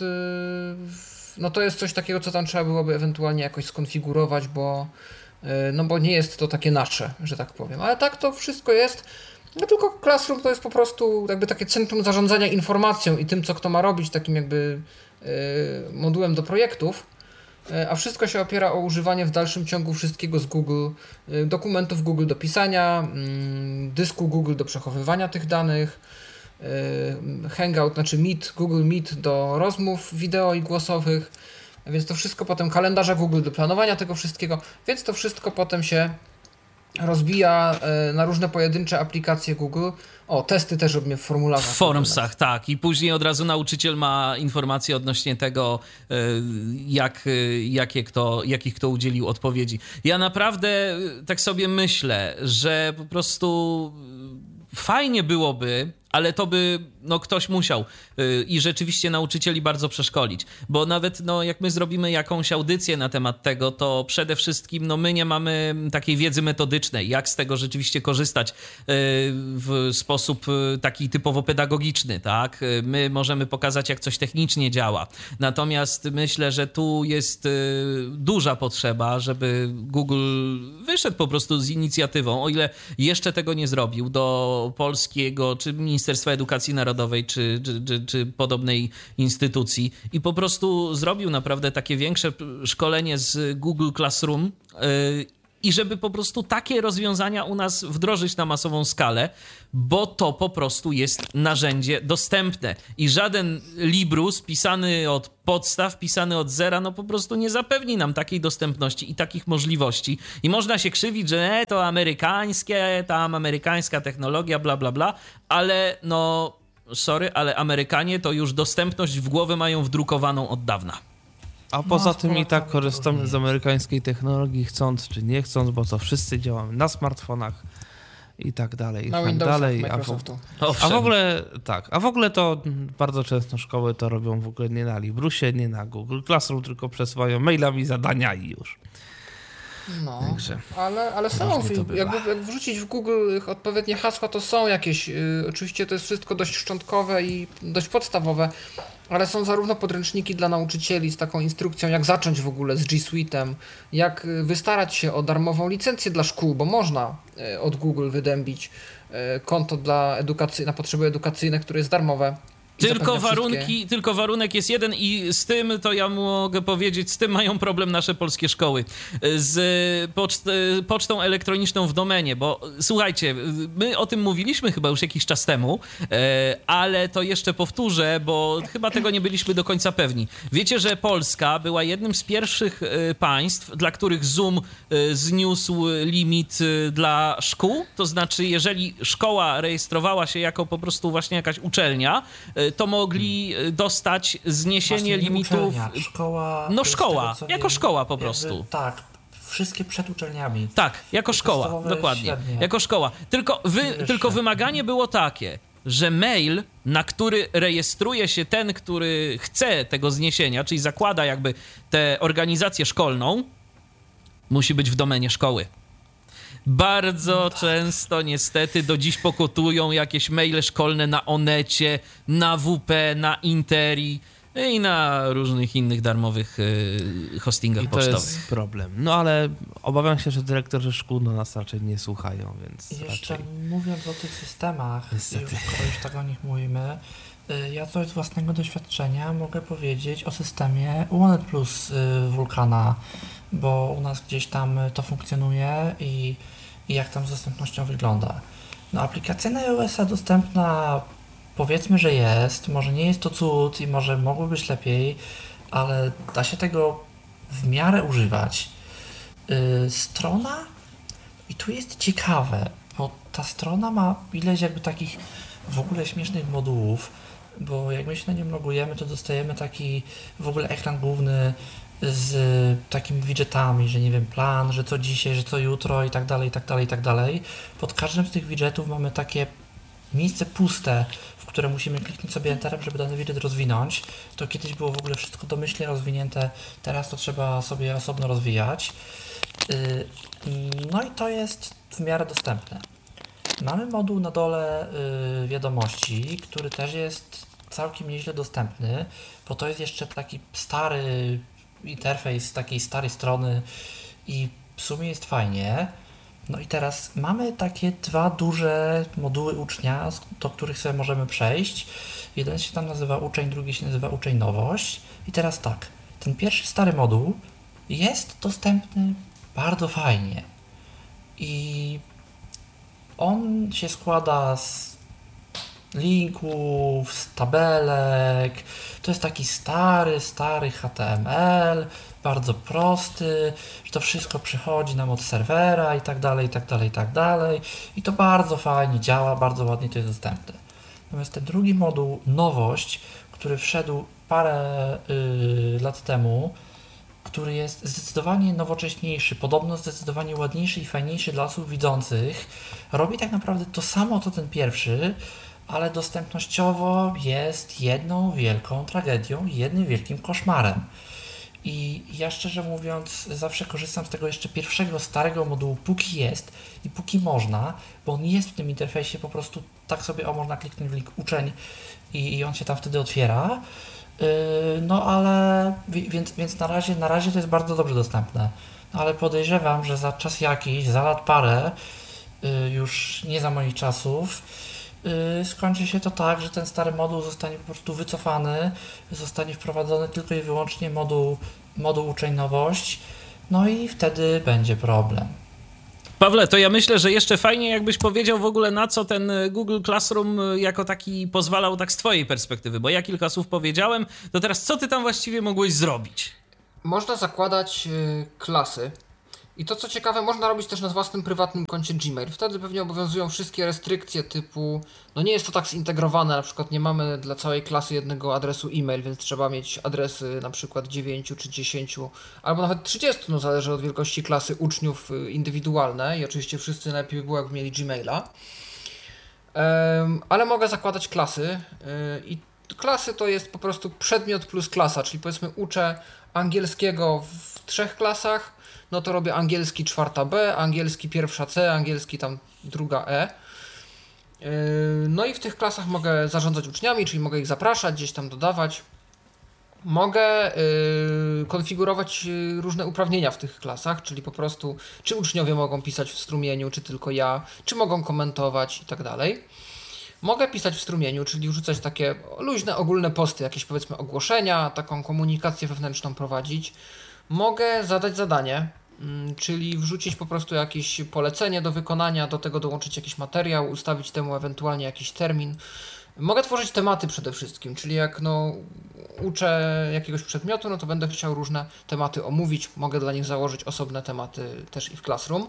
no to jest coś takiego, co tam trzeba byłoby ewentualnie jakoś skonfigurować, bo nie jest to takie nasze, że tak powiem. Ale tak to wszystko jest. No tylko Classroom to jest po prostu jakby takie centrum zarządzania informacją i tym, co kto ma robić, takim jakby modułem do projektów, a wszystko się opiera o używanie w dalszym ciągu wszystkiego z Google, dokumentów Google do pisania, dysku Google do przechowywania tych danych, Hangout, znaczy Google Meet do rozmów wideo i głosowych, więc to wszystko potem kalendarza Google do planowania tego wszystkiego, więc to wszystko potem się rozbija na różne pojedyncze aplikacje Google. O, testy też robimy w formularzach. W Formsach, tak. I później od razu nauczyciel ma informacje odnośnie tego, jakich kto udzielił odpowiedzi. Ja naprawdę tak sobie myślę, że po prostu fajnie byłoby, ale to by ktoś musiał i rzeczywiście nauczycieli bardzo przeszkolić, bo nawet jak my zrobimy jakąś audycję na temat tego, to przede wszystkim my nie mamy takiej wiedzy metodycznej, jak z tego rzeczywiście korzystać w sposób taki typowo pedagogiczny, tak? My możemy pokazać, jak coś technicznie działa, natomiast myślę, że tu jest duża potrzeba, żeby Google wyszedł po prostu z inicjatywą, o ile jeszcze tego nie zrobił, do polskiego, czy Ministerstwa Edukacji Narodowej, czy podobnej instytucji i po prostu zrobił naprawdę takie większe szkolenie z Google Classroom i żeby po prostu takie rozwiązania u nas wdrożyć na masową skalę, bo to po prostu jest narzędzie dostępne i żaden Librus pisany od podstaw, pisany od zera, po prostu nie zapewni nam takiej dostępności i takich możliwości. I można się krzywić, że to amerykańskie, tam amerykańska technologia, bla, bla, bla, ale sorry, ale Amerykanie to już dostępność w głowę mają wdrukowaną od dawna. A poza tym i tak korzystamy z amerykańskiej technologii, chcąc czy nie chcąc, bo to wszyscy działamy na smartfonach i tak dalej, i tak dalej. A w ogóle to bardzo często szkoły to robią w ogóle nie na Librusie, nie na Google Classroom, tylko przesyłają mailami zadania i już. Także ale są, jak wrzucić w Google odpowiednie hasła, to są jakieś, oczywiście to jest wszystko dość szczątkowe i dość podstawowe, ale są zarówno podręczniki dla nauczycieli z taką instrukcją, jak zacząć w ogóle z G Suite'em, jak wystarać się o darmową licencję dla szkół, bo można od Google wydębić konto na potrzeby edukacyjne, które jest darmowe. Tylko warunek jest jeden i z tym, to ja mogę powiedzieć, z tym mają problem nasze polskie szkoły. Z pocztą elektroniczną w domenie, bo słuchajcie, my o tym mówiliśmy chyba już jakiś czas temu, ale to jeszcze powtórzę, bo chyba tego nie byliśmy do końca pewni. Wiecie, że Polska była jednym z pierwszych państw, dla których Zoom zniósł limit dla szkół, to znaczy jeżeli szkoła rejestrowała się jako po prostu właśnie jakaś uczelnia, to mogli dostać zniesienie limitów. Szkoła. Jako szkoła po prostu. Tak, wszystkie przed uczelniami. Tak, jako szkoła, dokładnie. Średnie. Jako szkoła. Tylko wymaganie było takie, że mail, na który rejestruje się ten, który chce tego zniesienia, czyli zakłada jakby tę organizację szkolną, musi być w domenie szkoły. Bardzo często niestety do dziś pokutują jakieś maile szkolne na Onecie, na WP, na Interi i na różnych innych darmowych hostingach pocztowych. I to jest problem. Ale obawiam się, że dyrektorzy szkół nas raczej nie słuchają, więc jeszcze raczej... mówiąc o tych skoro już tak o nich mówimy, ja coś z własnego doświadczenia mogę powiedzieć o systemie One Plus Vulkana, bo u nas gdzieś tam to funkcjonuje i jak tam z dostępnością wygląda. Aplikacja na iOS-a dostępna, powiedzmy, że jest, może nie jest to cud i może mogło być lepiej, ale da się tego w miarę używać. Strona, i tu jest ciekawe, bo ta strona ma ileś jakby takich w ogóle śmiesznych modułów, bo jak my się na nią logujemy, to dostajemy taki w ogóle ekran główny z takimi widgetami, że nie wiem, plan, że co dzisiaj, że co jutro i tak dalej, i tak dalej, i tak dalej. Pod każdym z tych widgetów mamy takie miejsce puste, w które musimy kliknąć sobie Enterem, żeby dany widget rozwinąć. To kiedyś było w ogóle wszystko domyślnie rozwinięte, teraz to trzeba sobie osobno rozwijać. No i to jest w miarę dostępne. Mamy moduł na dole wiadomości, który też jest całkiem nieźle dostępny, bo to jest jeszcze taki stary interfejs takiej starej strony i w sumie jest fajnie. No i teraz mamy takie dwa duże moduły ucznia, do których sobie możemy przejść. Jeden się tam nazywa uczeń, drugi się nazywa uczeń nowość. I teraz tak, ten pierwszy stary moduł jest dostępny bardzo fajnie. I on się składa z linków, z tabelek. To jest taki stary HTML, bardzo prosty, że to wszystko przychodzi nam od serwera i tak dalej, i tak dalej, i tak dalej. I to bardzo fajnie działa, bardzo ładnie to jest dostępne. Natomiast ten drugi moduł, nowość, który wszedł parę lat temu, który jest zdecydowanie nowocześniejszy, podobno zdecydowanie ładniejszy i fajniejszy dla osób widzących, robi tak naprawdę to samo co ten pierwszy, ale dostępnościowo jest jedną wielką tragedią, jednym wielkim koszmarem. I ja szczerze mówiąc zawsze korzystam z tego jeszcze pierwszego starego modułu, póki jest i póki można, bo on jest w tym interfejsie, po prostu tak sobie można kliknąć w link uczeń i on się tam wtedy otwiera. No ale więc na razie to jest bardzo dobrze dostępne. No, ale podejrzewam, że za czas jakiś, za lat parę, już nie za moich czasów, skończy się to tak, że ten stary moduł zostanie po prostu wycofany, zostanie wprowadzony tylko i wyłącznie moduł uczeń nowość, no i wtedy będzie problem. Pawle, to ja myślę, że jeszcze fajnie jakbyś powiedział w ogóle, na co ten Google Classroom jako taki pozwalał tak z twojej perspektywy, bo ja kilka słów powiedziałem, to teraz co ty tam właściwie mogłeś zrobić? Można zakładać klasy i to co ciekawe, można robić też na własnym prywatnym koncie Gmail. Wtedy pewnie obowiązują wszystkie restrykcje typu, no nie jest to tak zintegrowane, na przykład nie mamy dla całej klasy jednego adresu e-mail, więc trzeba mieć adresy na przykład 9 czy 10 albo nawet 30, no zależy od wielkości klasy uczniów indywidualne i oczywiście wszyscy najlepiej by było jakby mieli Gmaila. Ale mogę zakładać klasy i klasy to jest po prostu przedmiot plus klasa, czyli powiedzmy uczę angielskiego w 3 klasach, no to robię angielski 4B, angielski 1C, angielski tam 2E. No i w tych klasach mogę zarządzać uczniami, czyli mogę ich zapraszać, gdzieś tam dodawać. Mogę konfigurować różne uprawnienia w tych klasach, czyli po prostu czy uczniowie mogą pisać w strumieniu, czy tylko ja, czy mogą komentować i tak dalej. Mogę pisać w strumieniu, czyli wrzucać takie luźne, ogólne posty, jakieś powiedzmy ogłoszenia, taką komunikację wewnętrzną prowadzić. Mogę zadać zadanie, czyli wrzucić po prostu jakieś polecenie do wykonania, do tego dołączyć jakiś materiał, ustawić temu ewentualnie jakiś termin. Mogę tworzyć tematy przede wszystkim, czyli jak uczę jakiegoś przedmiotu, no to będę chciał różne tematy omówić, mogę dla nich założyć osobne tematy też i w Classroom.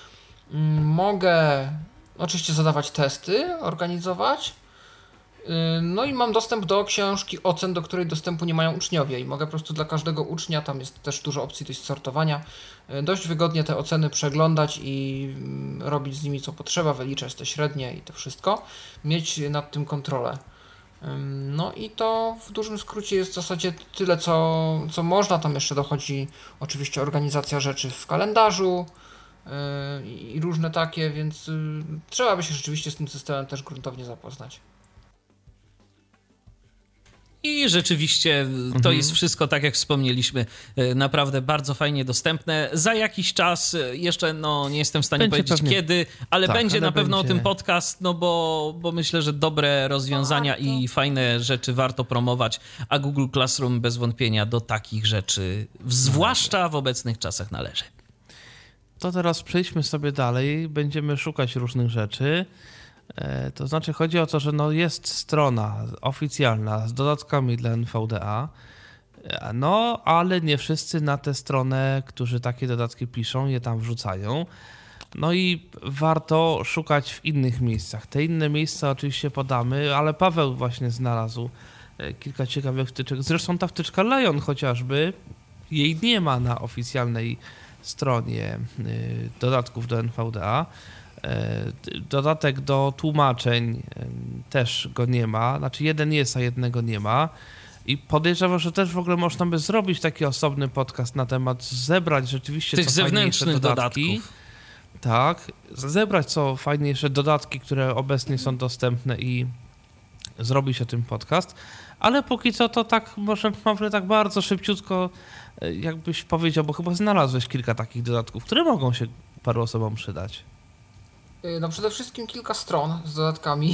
Mogę oczywiście zadawać testy, organizować. No i mam dostęp do książki ocen, do której dostępu nie mają uczniowie i mogę po prostu dla każdego ucznia, tam jest też dużo opcji do sortowania, dość wygodnie te oceny przeglądać i robić z nimi co potrzeba, wyliczać te średnie i to wszystko, mieć nad tym kontrolę. No i to w dużym skrócie jest w zasadzie tyle, co można. Tam jeszcze dochodzi oczywiście organizacja rzeczy w kalendarzu i różne takie, więc trzeba by się rzeczywiście z tym systemem też gruntownie zapoznać. I rzeczywiście to jest wszystko, tak jak wspomnieliśmy, naprawdę bardzo fajnie dostępne. Za jakiś czas, jeszcze nie jestem w stanie powiedzieć kiedy, ale tak, będzie na pewno o tym podcast, bo myślę, że dobre rozwiązania i fajne rzeczy warto promować, a Google Classroom bez wątpienia do takich rzeczy, zwłaszcza w obecnych czasach, należy. To teraz przejdźmy sobie dalej, będziemy szukać różnych rzeczy. To znaczy chodzi o to, że jest strona oficjalna z dodatkami dla NVDA, ale nie wszyscy na tę stronę, którzy takie dodatki piszą, je tam wrzucają. No i warto szukać w innych miejscach. Te inne miejsca oczywiście podamy, ale Paweł właśnie znalazł kilka ciekawych wtyczek. Zresztą ta wtyczka Lion chociażby, jej nie ma na oficjalnej stronie dodatków do NVDA. Dodatek do tłumaczeń też go nie ma, znaczy jeden jest, a jednego nie ma i podejrzewam, że też w ogóle można by zrobić taki osobny podcast na temat, zebrać rzeczywiście tych zewnętrznych dodatków. Tak, zebrać co fajniejsze dodatki, które obecnie są dostępne i zrobić o tym podcast, ale póki co to tak może tak bardzo szybciutko jakbyś powiedział, bo chyba znalazłeś kilka takich dodatków, które mogą się paru osobom przydać. No przede wszystkim kilka stron z dodatkami.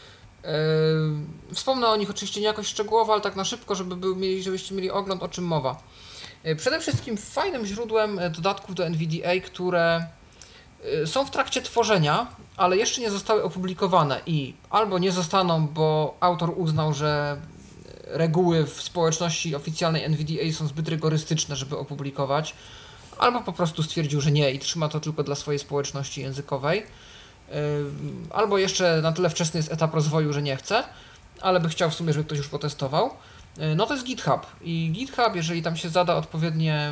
Wspomnę o nich oczywiście nie jakoś szczegółowo, ale tak na szybko, żebyście mieli ogląd, o czym mowa. Przede wszystkim fajnym źródłem dodatków do NVDA, które są w trakcie tworzenia, ale jeszcze nie zostały opublikowane i albo nie zostaną, bo autor uznał, że reguły w społeczności oficjalnej NVDA są zbyt rygorystyczne, żeby opublikować, albo po prostu stwierdził, że nie i trzyma to tylko dla swojej społeczności językowej, albo jeszcze na tyle wczesny jest etap rozwoju, że nie chce, ale by chciał w sumie, żeby ktoś już potestował. No to jest GitHub i GitHub, jeżeli tam się zada odpowiednie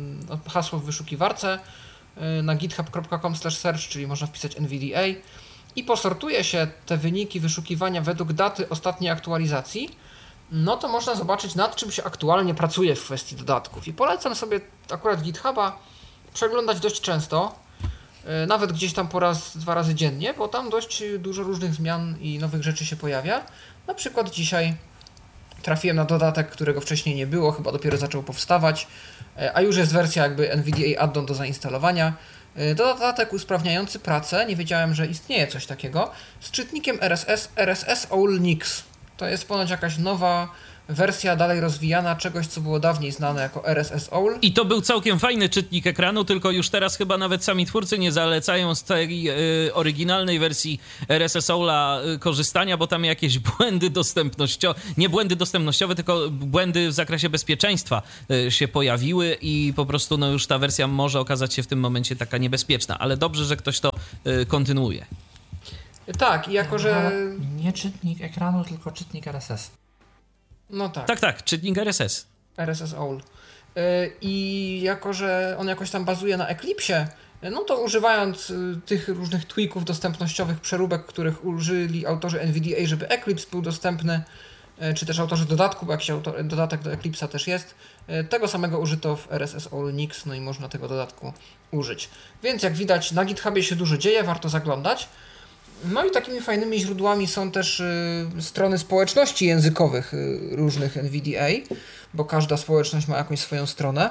hasło w wyszukiwarce na github.com/search, czyli można wpisać NVDA, i posortuje się te wyniki wyszukiwania według daty ostatniej aktualizacji, no to można zobaczyć, nad czym się aktualnie pracuje w kwestii dodatków. I polecam sobie akurat GitHuba przeglądać dość często, nawet gdzieś tam po raz, 2 razy dziennie, bo tam dość dużo różnych zmian i nowych rzeczy się pojawia. Na przykład dzisiaj trafiłem na dodatek, którego wcześniej nie było, chyba dopiero zaczął powstawać, a już jest wersja jakby NVDA add-on do zainstalowania. Dodatek usprawniający pracę, nie wiedziałem, że istnieje coś takiego, z czytnikiem RSS OWL Nix. To jest ponoć jakaś nowa wersja dalej rozwijana czegoś, co było dawniej znane jako RSS OWL. I to był całkiem fajny czytnik ekranu, tylko już teraz chyba nawet sami twórcy nie zalecają z tej oryginalnej wersji RSS OWLa korzystania, bo tam jakieś błędy dostępnościowe, nie błędy dostępnościowe, tylko błędy w zakresie bezpieczeństwa się pojawiły i po prostu no już ta wersja może okazać się w tym momencie taka niebezpieczna, ale dobrze, że ktoś to kontynuuje. Tak, i jako że... Nie czytnik ekranu, tylko czytnik RSS. No tak. Tak, czytnik RSS. RSS OWL. I jako że on jakoś tam bazuje na Eclipsie, no to używając tych różnych tweaków dostępnościowych, przeróbek, których użyli autorzy NVDA, żeby Eclipse był dostępny, czy też autorzy dodatku, bo jakiś dodatek do Eclipse'a też jest, tego samego użyto w RSS OWL Nix, no i można tego dodatku użyć. Więc jak widać, na GitHubie się dużo dzieje, warto zaglądać. No i takimi fajnymi źródłami są też strony społeczności językowych różnych NVDA, bo każda społeczność ma jakąś swoją stronę.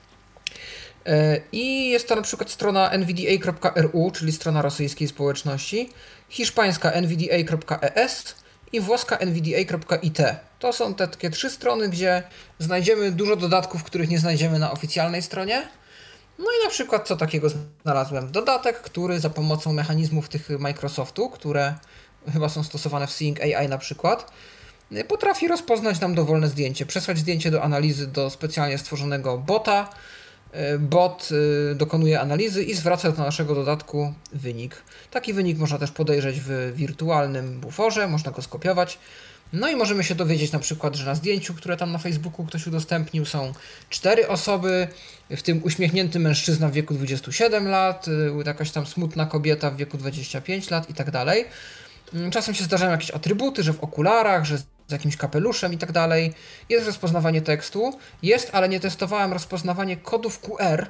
I jest to na przykład strona nvda.ru, czyli strona rosyjskiej społeczności, hiszpańska nvda.es i włoska nvda.it. To są te takie 3 strony, gdzie znajdziemy dużo dodatków, których nie znajdziemy na oficjalnej stronie. No i na przykład co takiego znalazłem? Dodatek, który za pomocą mechanizmów tych Microsoftu, które chyba są stosowane w Seeing AI na przykład, potrafi rozpoznać nam dowolne zdjęcie, przesłać zdjęcie do analizy do specjalnie stworzonego bota. Bot dokonuje analizy i zwraca do naszego dodatku wynik. Taki wynik można też podejrzeć w wirtualnym buforze, można go skopiować. No i możemy się dowiedzieć na przykład, że na zdjęciu, które tam na Facebooku ktoś udostępnił, są 4 osoby, w tym uśmiechnięty mężczyzna w wieku 27 lat, jakaś tam smutna kobieta w wieku 25 lat i tak dalej. Czasem się zdarzają jakieś atrybuty, że w okularach, że z jakimś kapeluszem i tak dalej. Jest rozpoznawanie tekstu, jest, ale nie testowałem, rozpoznawanie kodów QR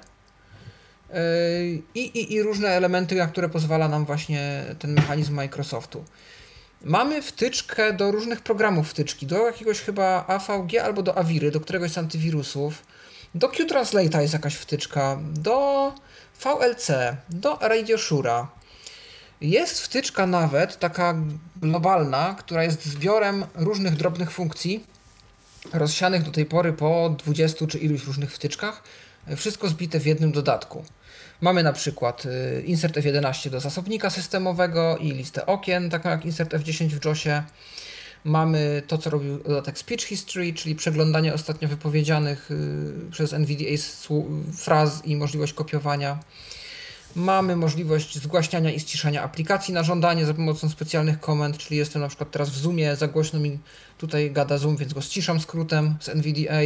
i różne elementy, na które pozwala nam właśnie ten mechanizm Microsoftu. Mamy wtyczkę do różnych programów wtyczki, do jakiegoś chyba AVG albo do Aviry, do któregoś z antywirusów. Do Qtranslate'a jest jakaś wtyczka, do VLC, do Radioshura. Jest wtyczka nawet taka globalna, która jest zbiorem różnych drobnych funkcji, rozsianych do tej pory po 20 czy iluś różnych wtyczkach, wszystko zbite w jednym dodatku. Mamy na przykład insert F11 do zasobnika systemowego i listę okien, taką jak insert F10 w JOSie. Mamy to, co robił dodatek Speech History, czyli przeglądanie ostatnio wypowiedzianych przez NVDA fraz i możliwość kopiowania. Mamy możliwość zgłaśniania i ściszania aplikacji na żądanie za pomocą specjalnych komend, czyli jestem na przykład teraz w Zoomie, za głośno mi tutaj gada Zoom, więc go ściszam skrótem z NVDA.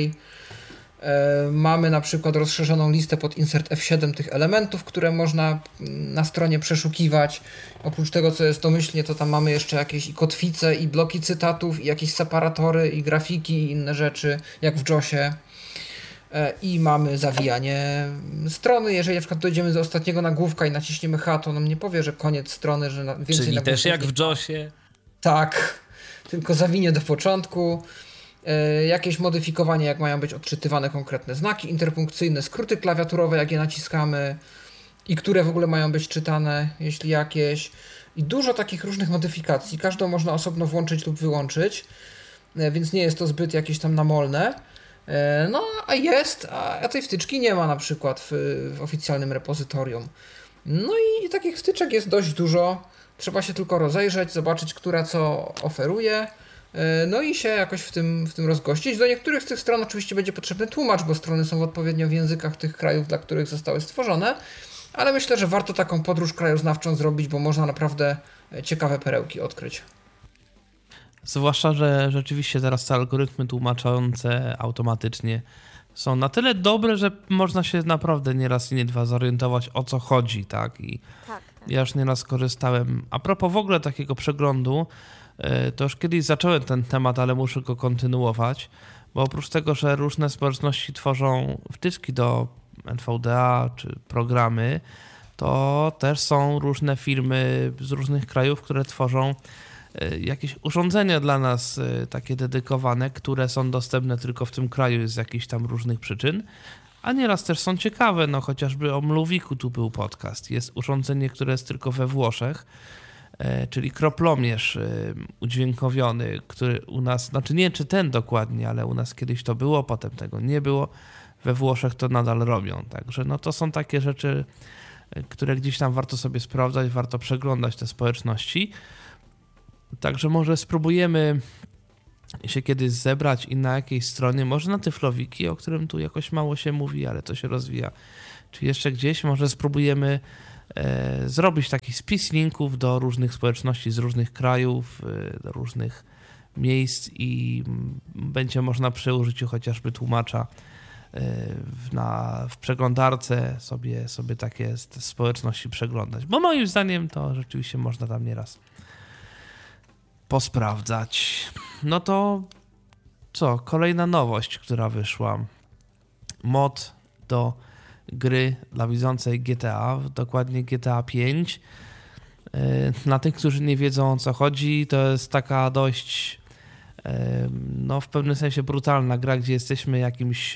Mamy na przykład rozszerzoną listę pod insert F7 tych elementów, które można na stronie przeszukiwać. Oprócz tego, co jest domyślnie, to tam mamy jeszcze jakieś i kotwice, i bloki cytatów, i jakieś separatory, i grafiki, i inne rzeczy, jak w JOSie. I mamy zawijanie strony. Jeżeli na przykład dojdziemy do ostatniego nagłówka i naciśniemy H, to nam nie powie, że koniec strony, że więcej czyli nagłówków. Też jak w JOSie. Tak, tylko zawinie do początku. Jakieś modyfikowanie, jak mają być odczytywane konkretne znaki interpunkcyjne, skróty klawiaturowe, jak je naciskamy i które w ogóle mają być czytane, jeśli jakieś. I dużo takich różnych modyfikacji. Każdą można osobno włączyć lub wyłączyć, więc nie jest to zbyt jakieś tam namolne. No, a jest, a tej wtyczki nie ma na przykład w oficjalnym repozytorium. No i takich wtyczek jest dość dużo. Trzeba się tylko rozejrzeć, zobaczyć, która co oferuje. No i się jakoś w tym rozgościć. Do niektórych z tych stron oczywiście będzie potrzebny tłumacz, bo strony są odpowiednio w językach tych krajów, dla których zostały stworzone, ale myślę, że warto taką podróż krajoznawczą zrobić, bo można naprawdę ciekawe perełki odkryć. Zwłaszcza, że rzeczywiście teraz te algorytmy tłumaczące automatycznie są na tyle dobre, że można się naprawdę nie raz i nie dwa zorientować, o co chodzi, tak? I Tak. Ja już nieraz korzystałem. A propos w ogóle takiego przeglądu, to już kiedyś zacząłem ten temat, ale muszę go kontynuować, bo oprócz tego, że różne społeczności tworzą wtyczki do NVDA czy programy, to też są różne firmy z różnych krajów, które tworzą jakieś urządzenia dla nas takie dedykowane, które są dostępne tylko w tym kraju z jakichś tam różnych przyczyn, a nieraz też są ciekawe, no chociażby o Mluwiku tu był podcast. Jest urządzenie, które jest tylko we Włoszech, czyli kroplomierz udźwiękowiony, który u nas, znaczy nie czy ten dokładnie, ale u nas kiedyś to było, potem tego nie było. We Włoszech to nadal robią, także no to są takie rzeczy, które gdzieś tam warto sobie sprawdzać, warto przeglądać te społeczności. Także może spróbujemy się kiedyś zebrać i na jakiejś stronie, może na Tyflowiki, o którym tu jakoś mało się mówi, ale to się rozwija, czy jeszcze gdzieś, może spróbujemy zrobić taki spis linków do różnych społeczności z różnych krajów, do różnych miejsc i będzie można przy użyciu chociażby tłumacza w przeglądarce sobie takie społeczności przeglądać, bo moim zdaniem to rzeczywiście można tam nieraz posprawdzać. No to co? Kolejna nowość, która wyszła. Mod do gry dla widzącej GTA, dokładnie GTA 5. Dla tych, którzy nie wiedzą, o co chodzi, to jest taka dość no w pewnym sensie brutalna gra, gdzie jesteśmy jakimś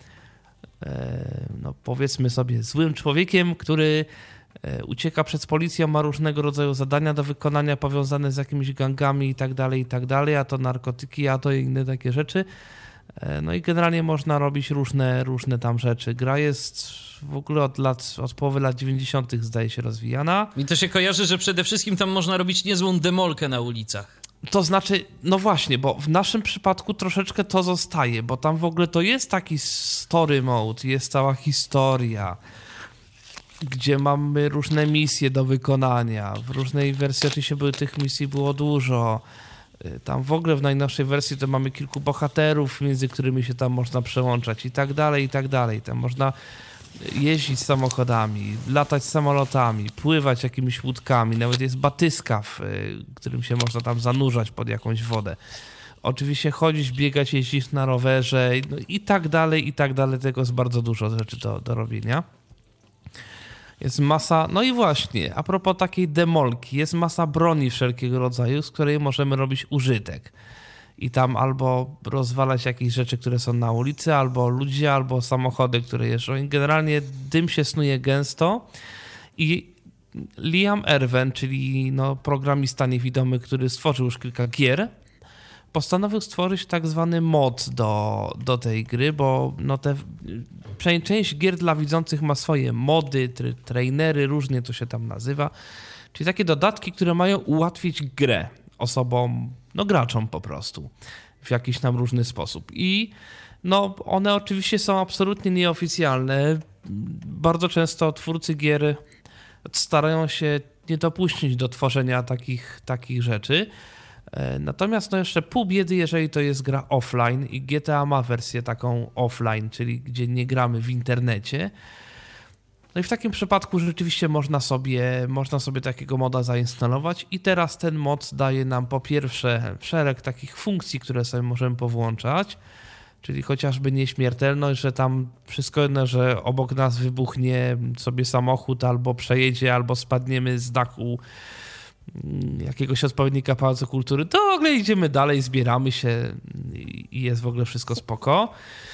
no powiedzmy sobie złym człowiekiem, który ucieka przed policją, ma różnego rodzaju zadania do wykonania powiązane z jakimiś gangami i tak dalej, a to narkotyki, a to inne takie rzeczy. No i generalnie można robić różne tam rzeczy. Gra jest w ogóle od połowy lat 90. zdaje się rozwijana. Mi to się kojarzy, że przede wszystkim tam można robić niezłą demolkę na ulicach. To znaczy, no właśnie, bo w naszym przypadku troszeczkę to zostaje, bo tam w ogóle to jest taki story mode, jest cała historia, gdzie mamy różne misje do wykonania. W różnej wersji oczywiście tych misji było dużo. Tam w ogóle w najnowszej wersji to mamy kilku bohaterów, między którymi się tam można przełączać i tak dalej. Tam można jeździć samochodami, latać samolotami, pływać jakimiś łódkami. Nawet jest batyska, w którym się można tam zanurzać pod jakąś wodę. Oczywiście chodzić, biegać, jeździć na rowerze no i tak dalej. Tego jest bardzo dużo rzeczy do robienia. Jest masa, no i właśnie, a propos takiej demolki, jest masa broni wszelkiego rodzaju, z której możemy robić użytek. I tam albo rozwalać jakieś rzeczy, które są na ulicy, albo ludzie, albo samochody, które jeżdżą. I generalnie dym się snuje gęsto. I Liam Erwen, czyli no programista niewidomy, który stworzył już kilka gier, postanowił stworzyć tak zwany mod do tej gry, bo no część gier dla widzących ma swoje mody, trainery, różnie to się tam nazywa. Czyli takie dodatki, które mają ułatwić grę osobom, no graczom po prostu, w jakiś tam różny sposób. I no one oczywiście są absolutnie nieoficjalne. Bardzo często twórcy gier starają się nie dopuścić do tworzenia takich rzeczy. Natomiast no jeszcze pół biedy, jeżeli to jest gra offline i GTA ma wersję taką offline, czyli gdzie nie gramy w internecie. No i w takim przypadku rzeczywiście można sobie takiego moda zainstalować i teraz ten mod daje nam po pierwsze szereg takich funkcji, które sobie możemy powłączać, czyli chociażby nieśmiertelność, że tam wszystko jedno, że obok nas wybuchnie sobie samochód albo przejedzie, albo spadniemy z dachu jakiegoś odpowiednika Pałacu Kultury, to w ogóle idziemy dalej, zbieramy się i jest w ogóle wszystko spoko.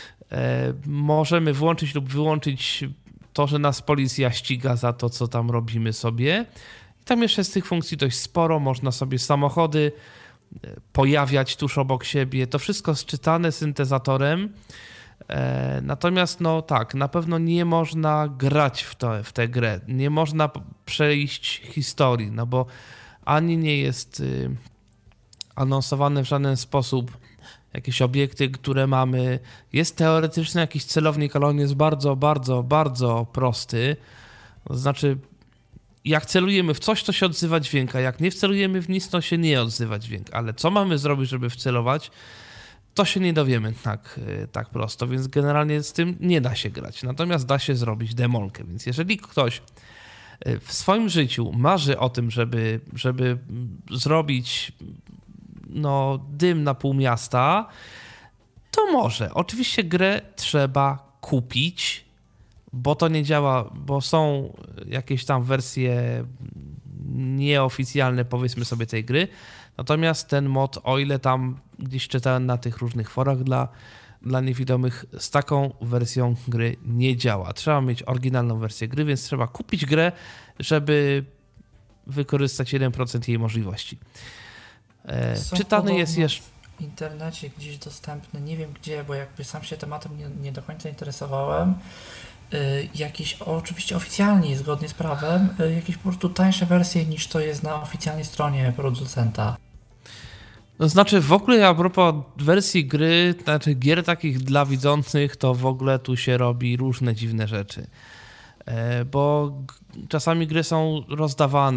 Możemy włączyć lub wyłączyć to, że nas policja ściga za to, co tam robimy sobie. I tam jeszcze z tych funkcji dość sporo. Można sobie samochody pojawiać tuż obok siebie. To wszystko sczytane syntezatorem. Natomiast no tak, na pewno nie można grać w tę grę. Nie można przejść historii, no bo ani nie jest anonsowane w żaden sposób jakieś obiekty, które mamy. Jest teoretycznie jakiś celownik, ale on jest bardzo, bardzo, bardzo prosty. To znaczy, jak celujemy w coś, to się odzywa dźwięk, a jak nie wcelujemy w nic, to się nie odzywa dźwięk. Ale co mamy zrobić, żeby wcelować, to się nie dowiemy tak prosto, więc generalnie z tym nie da się grać. Natomiast da się zrobić demolkę, więc jeżeli ktoś w swoim życiu marzy o tym, żeby zrobić dym na pół miasta, to może. Oczywiście grę trzeba kupić, bo to nie działa, bo są jakieś tam wersje nieoficjalne, powiedzmy sobie, tej gry. Natomiast ten mod, o ile tam gdzieś czytałem na tych różnych forach dla niewidomych, z taką wersją gry nie działa. Trzeba mieć oryginalną wersję gry, więc trzeba kupić grę, żeby wykorzystać 1% jej możliwości. Czytany jest jeszcze w internecie gdzieś dostępny, nie wiem gdzie, bo jakby sam się tematem nie do końca interesowałem. Jakieś oczywiście oficjalnie i zgodnie z prawem, jakieś po prostu tańsze wersje niż to jest na oficjalnej stronie producenta. To znaczy w ogóle a propos wersji gry, znaczy gier takich dla widzących, to w ogóle tu się robi różne dziwne rzeczy. Bo czasami gry są rozdawane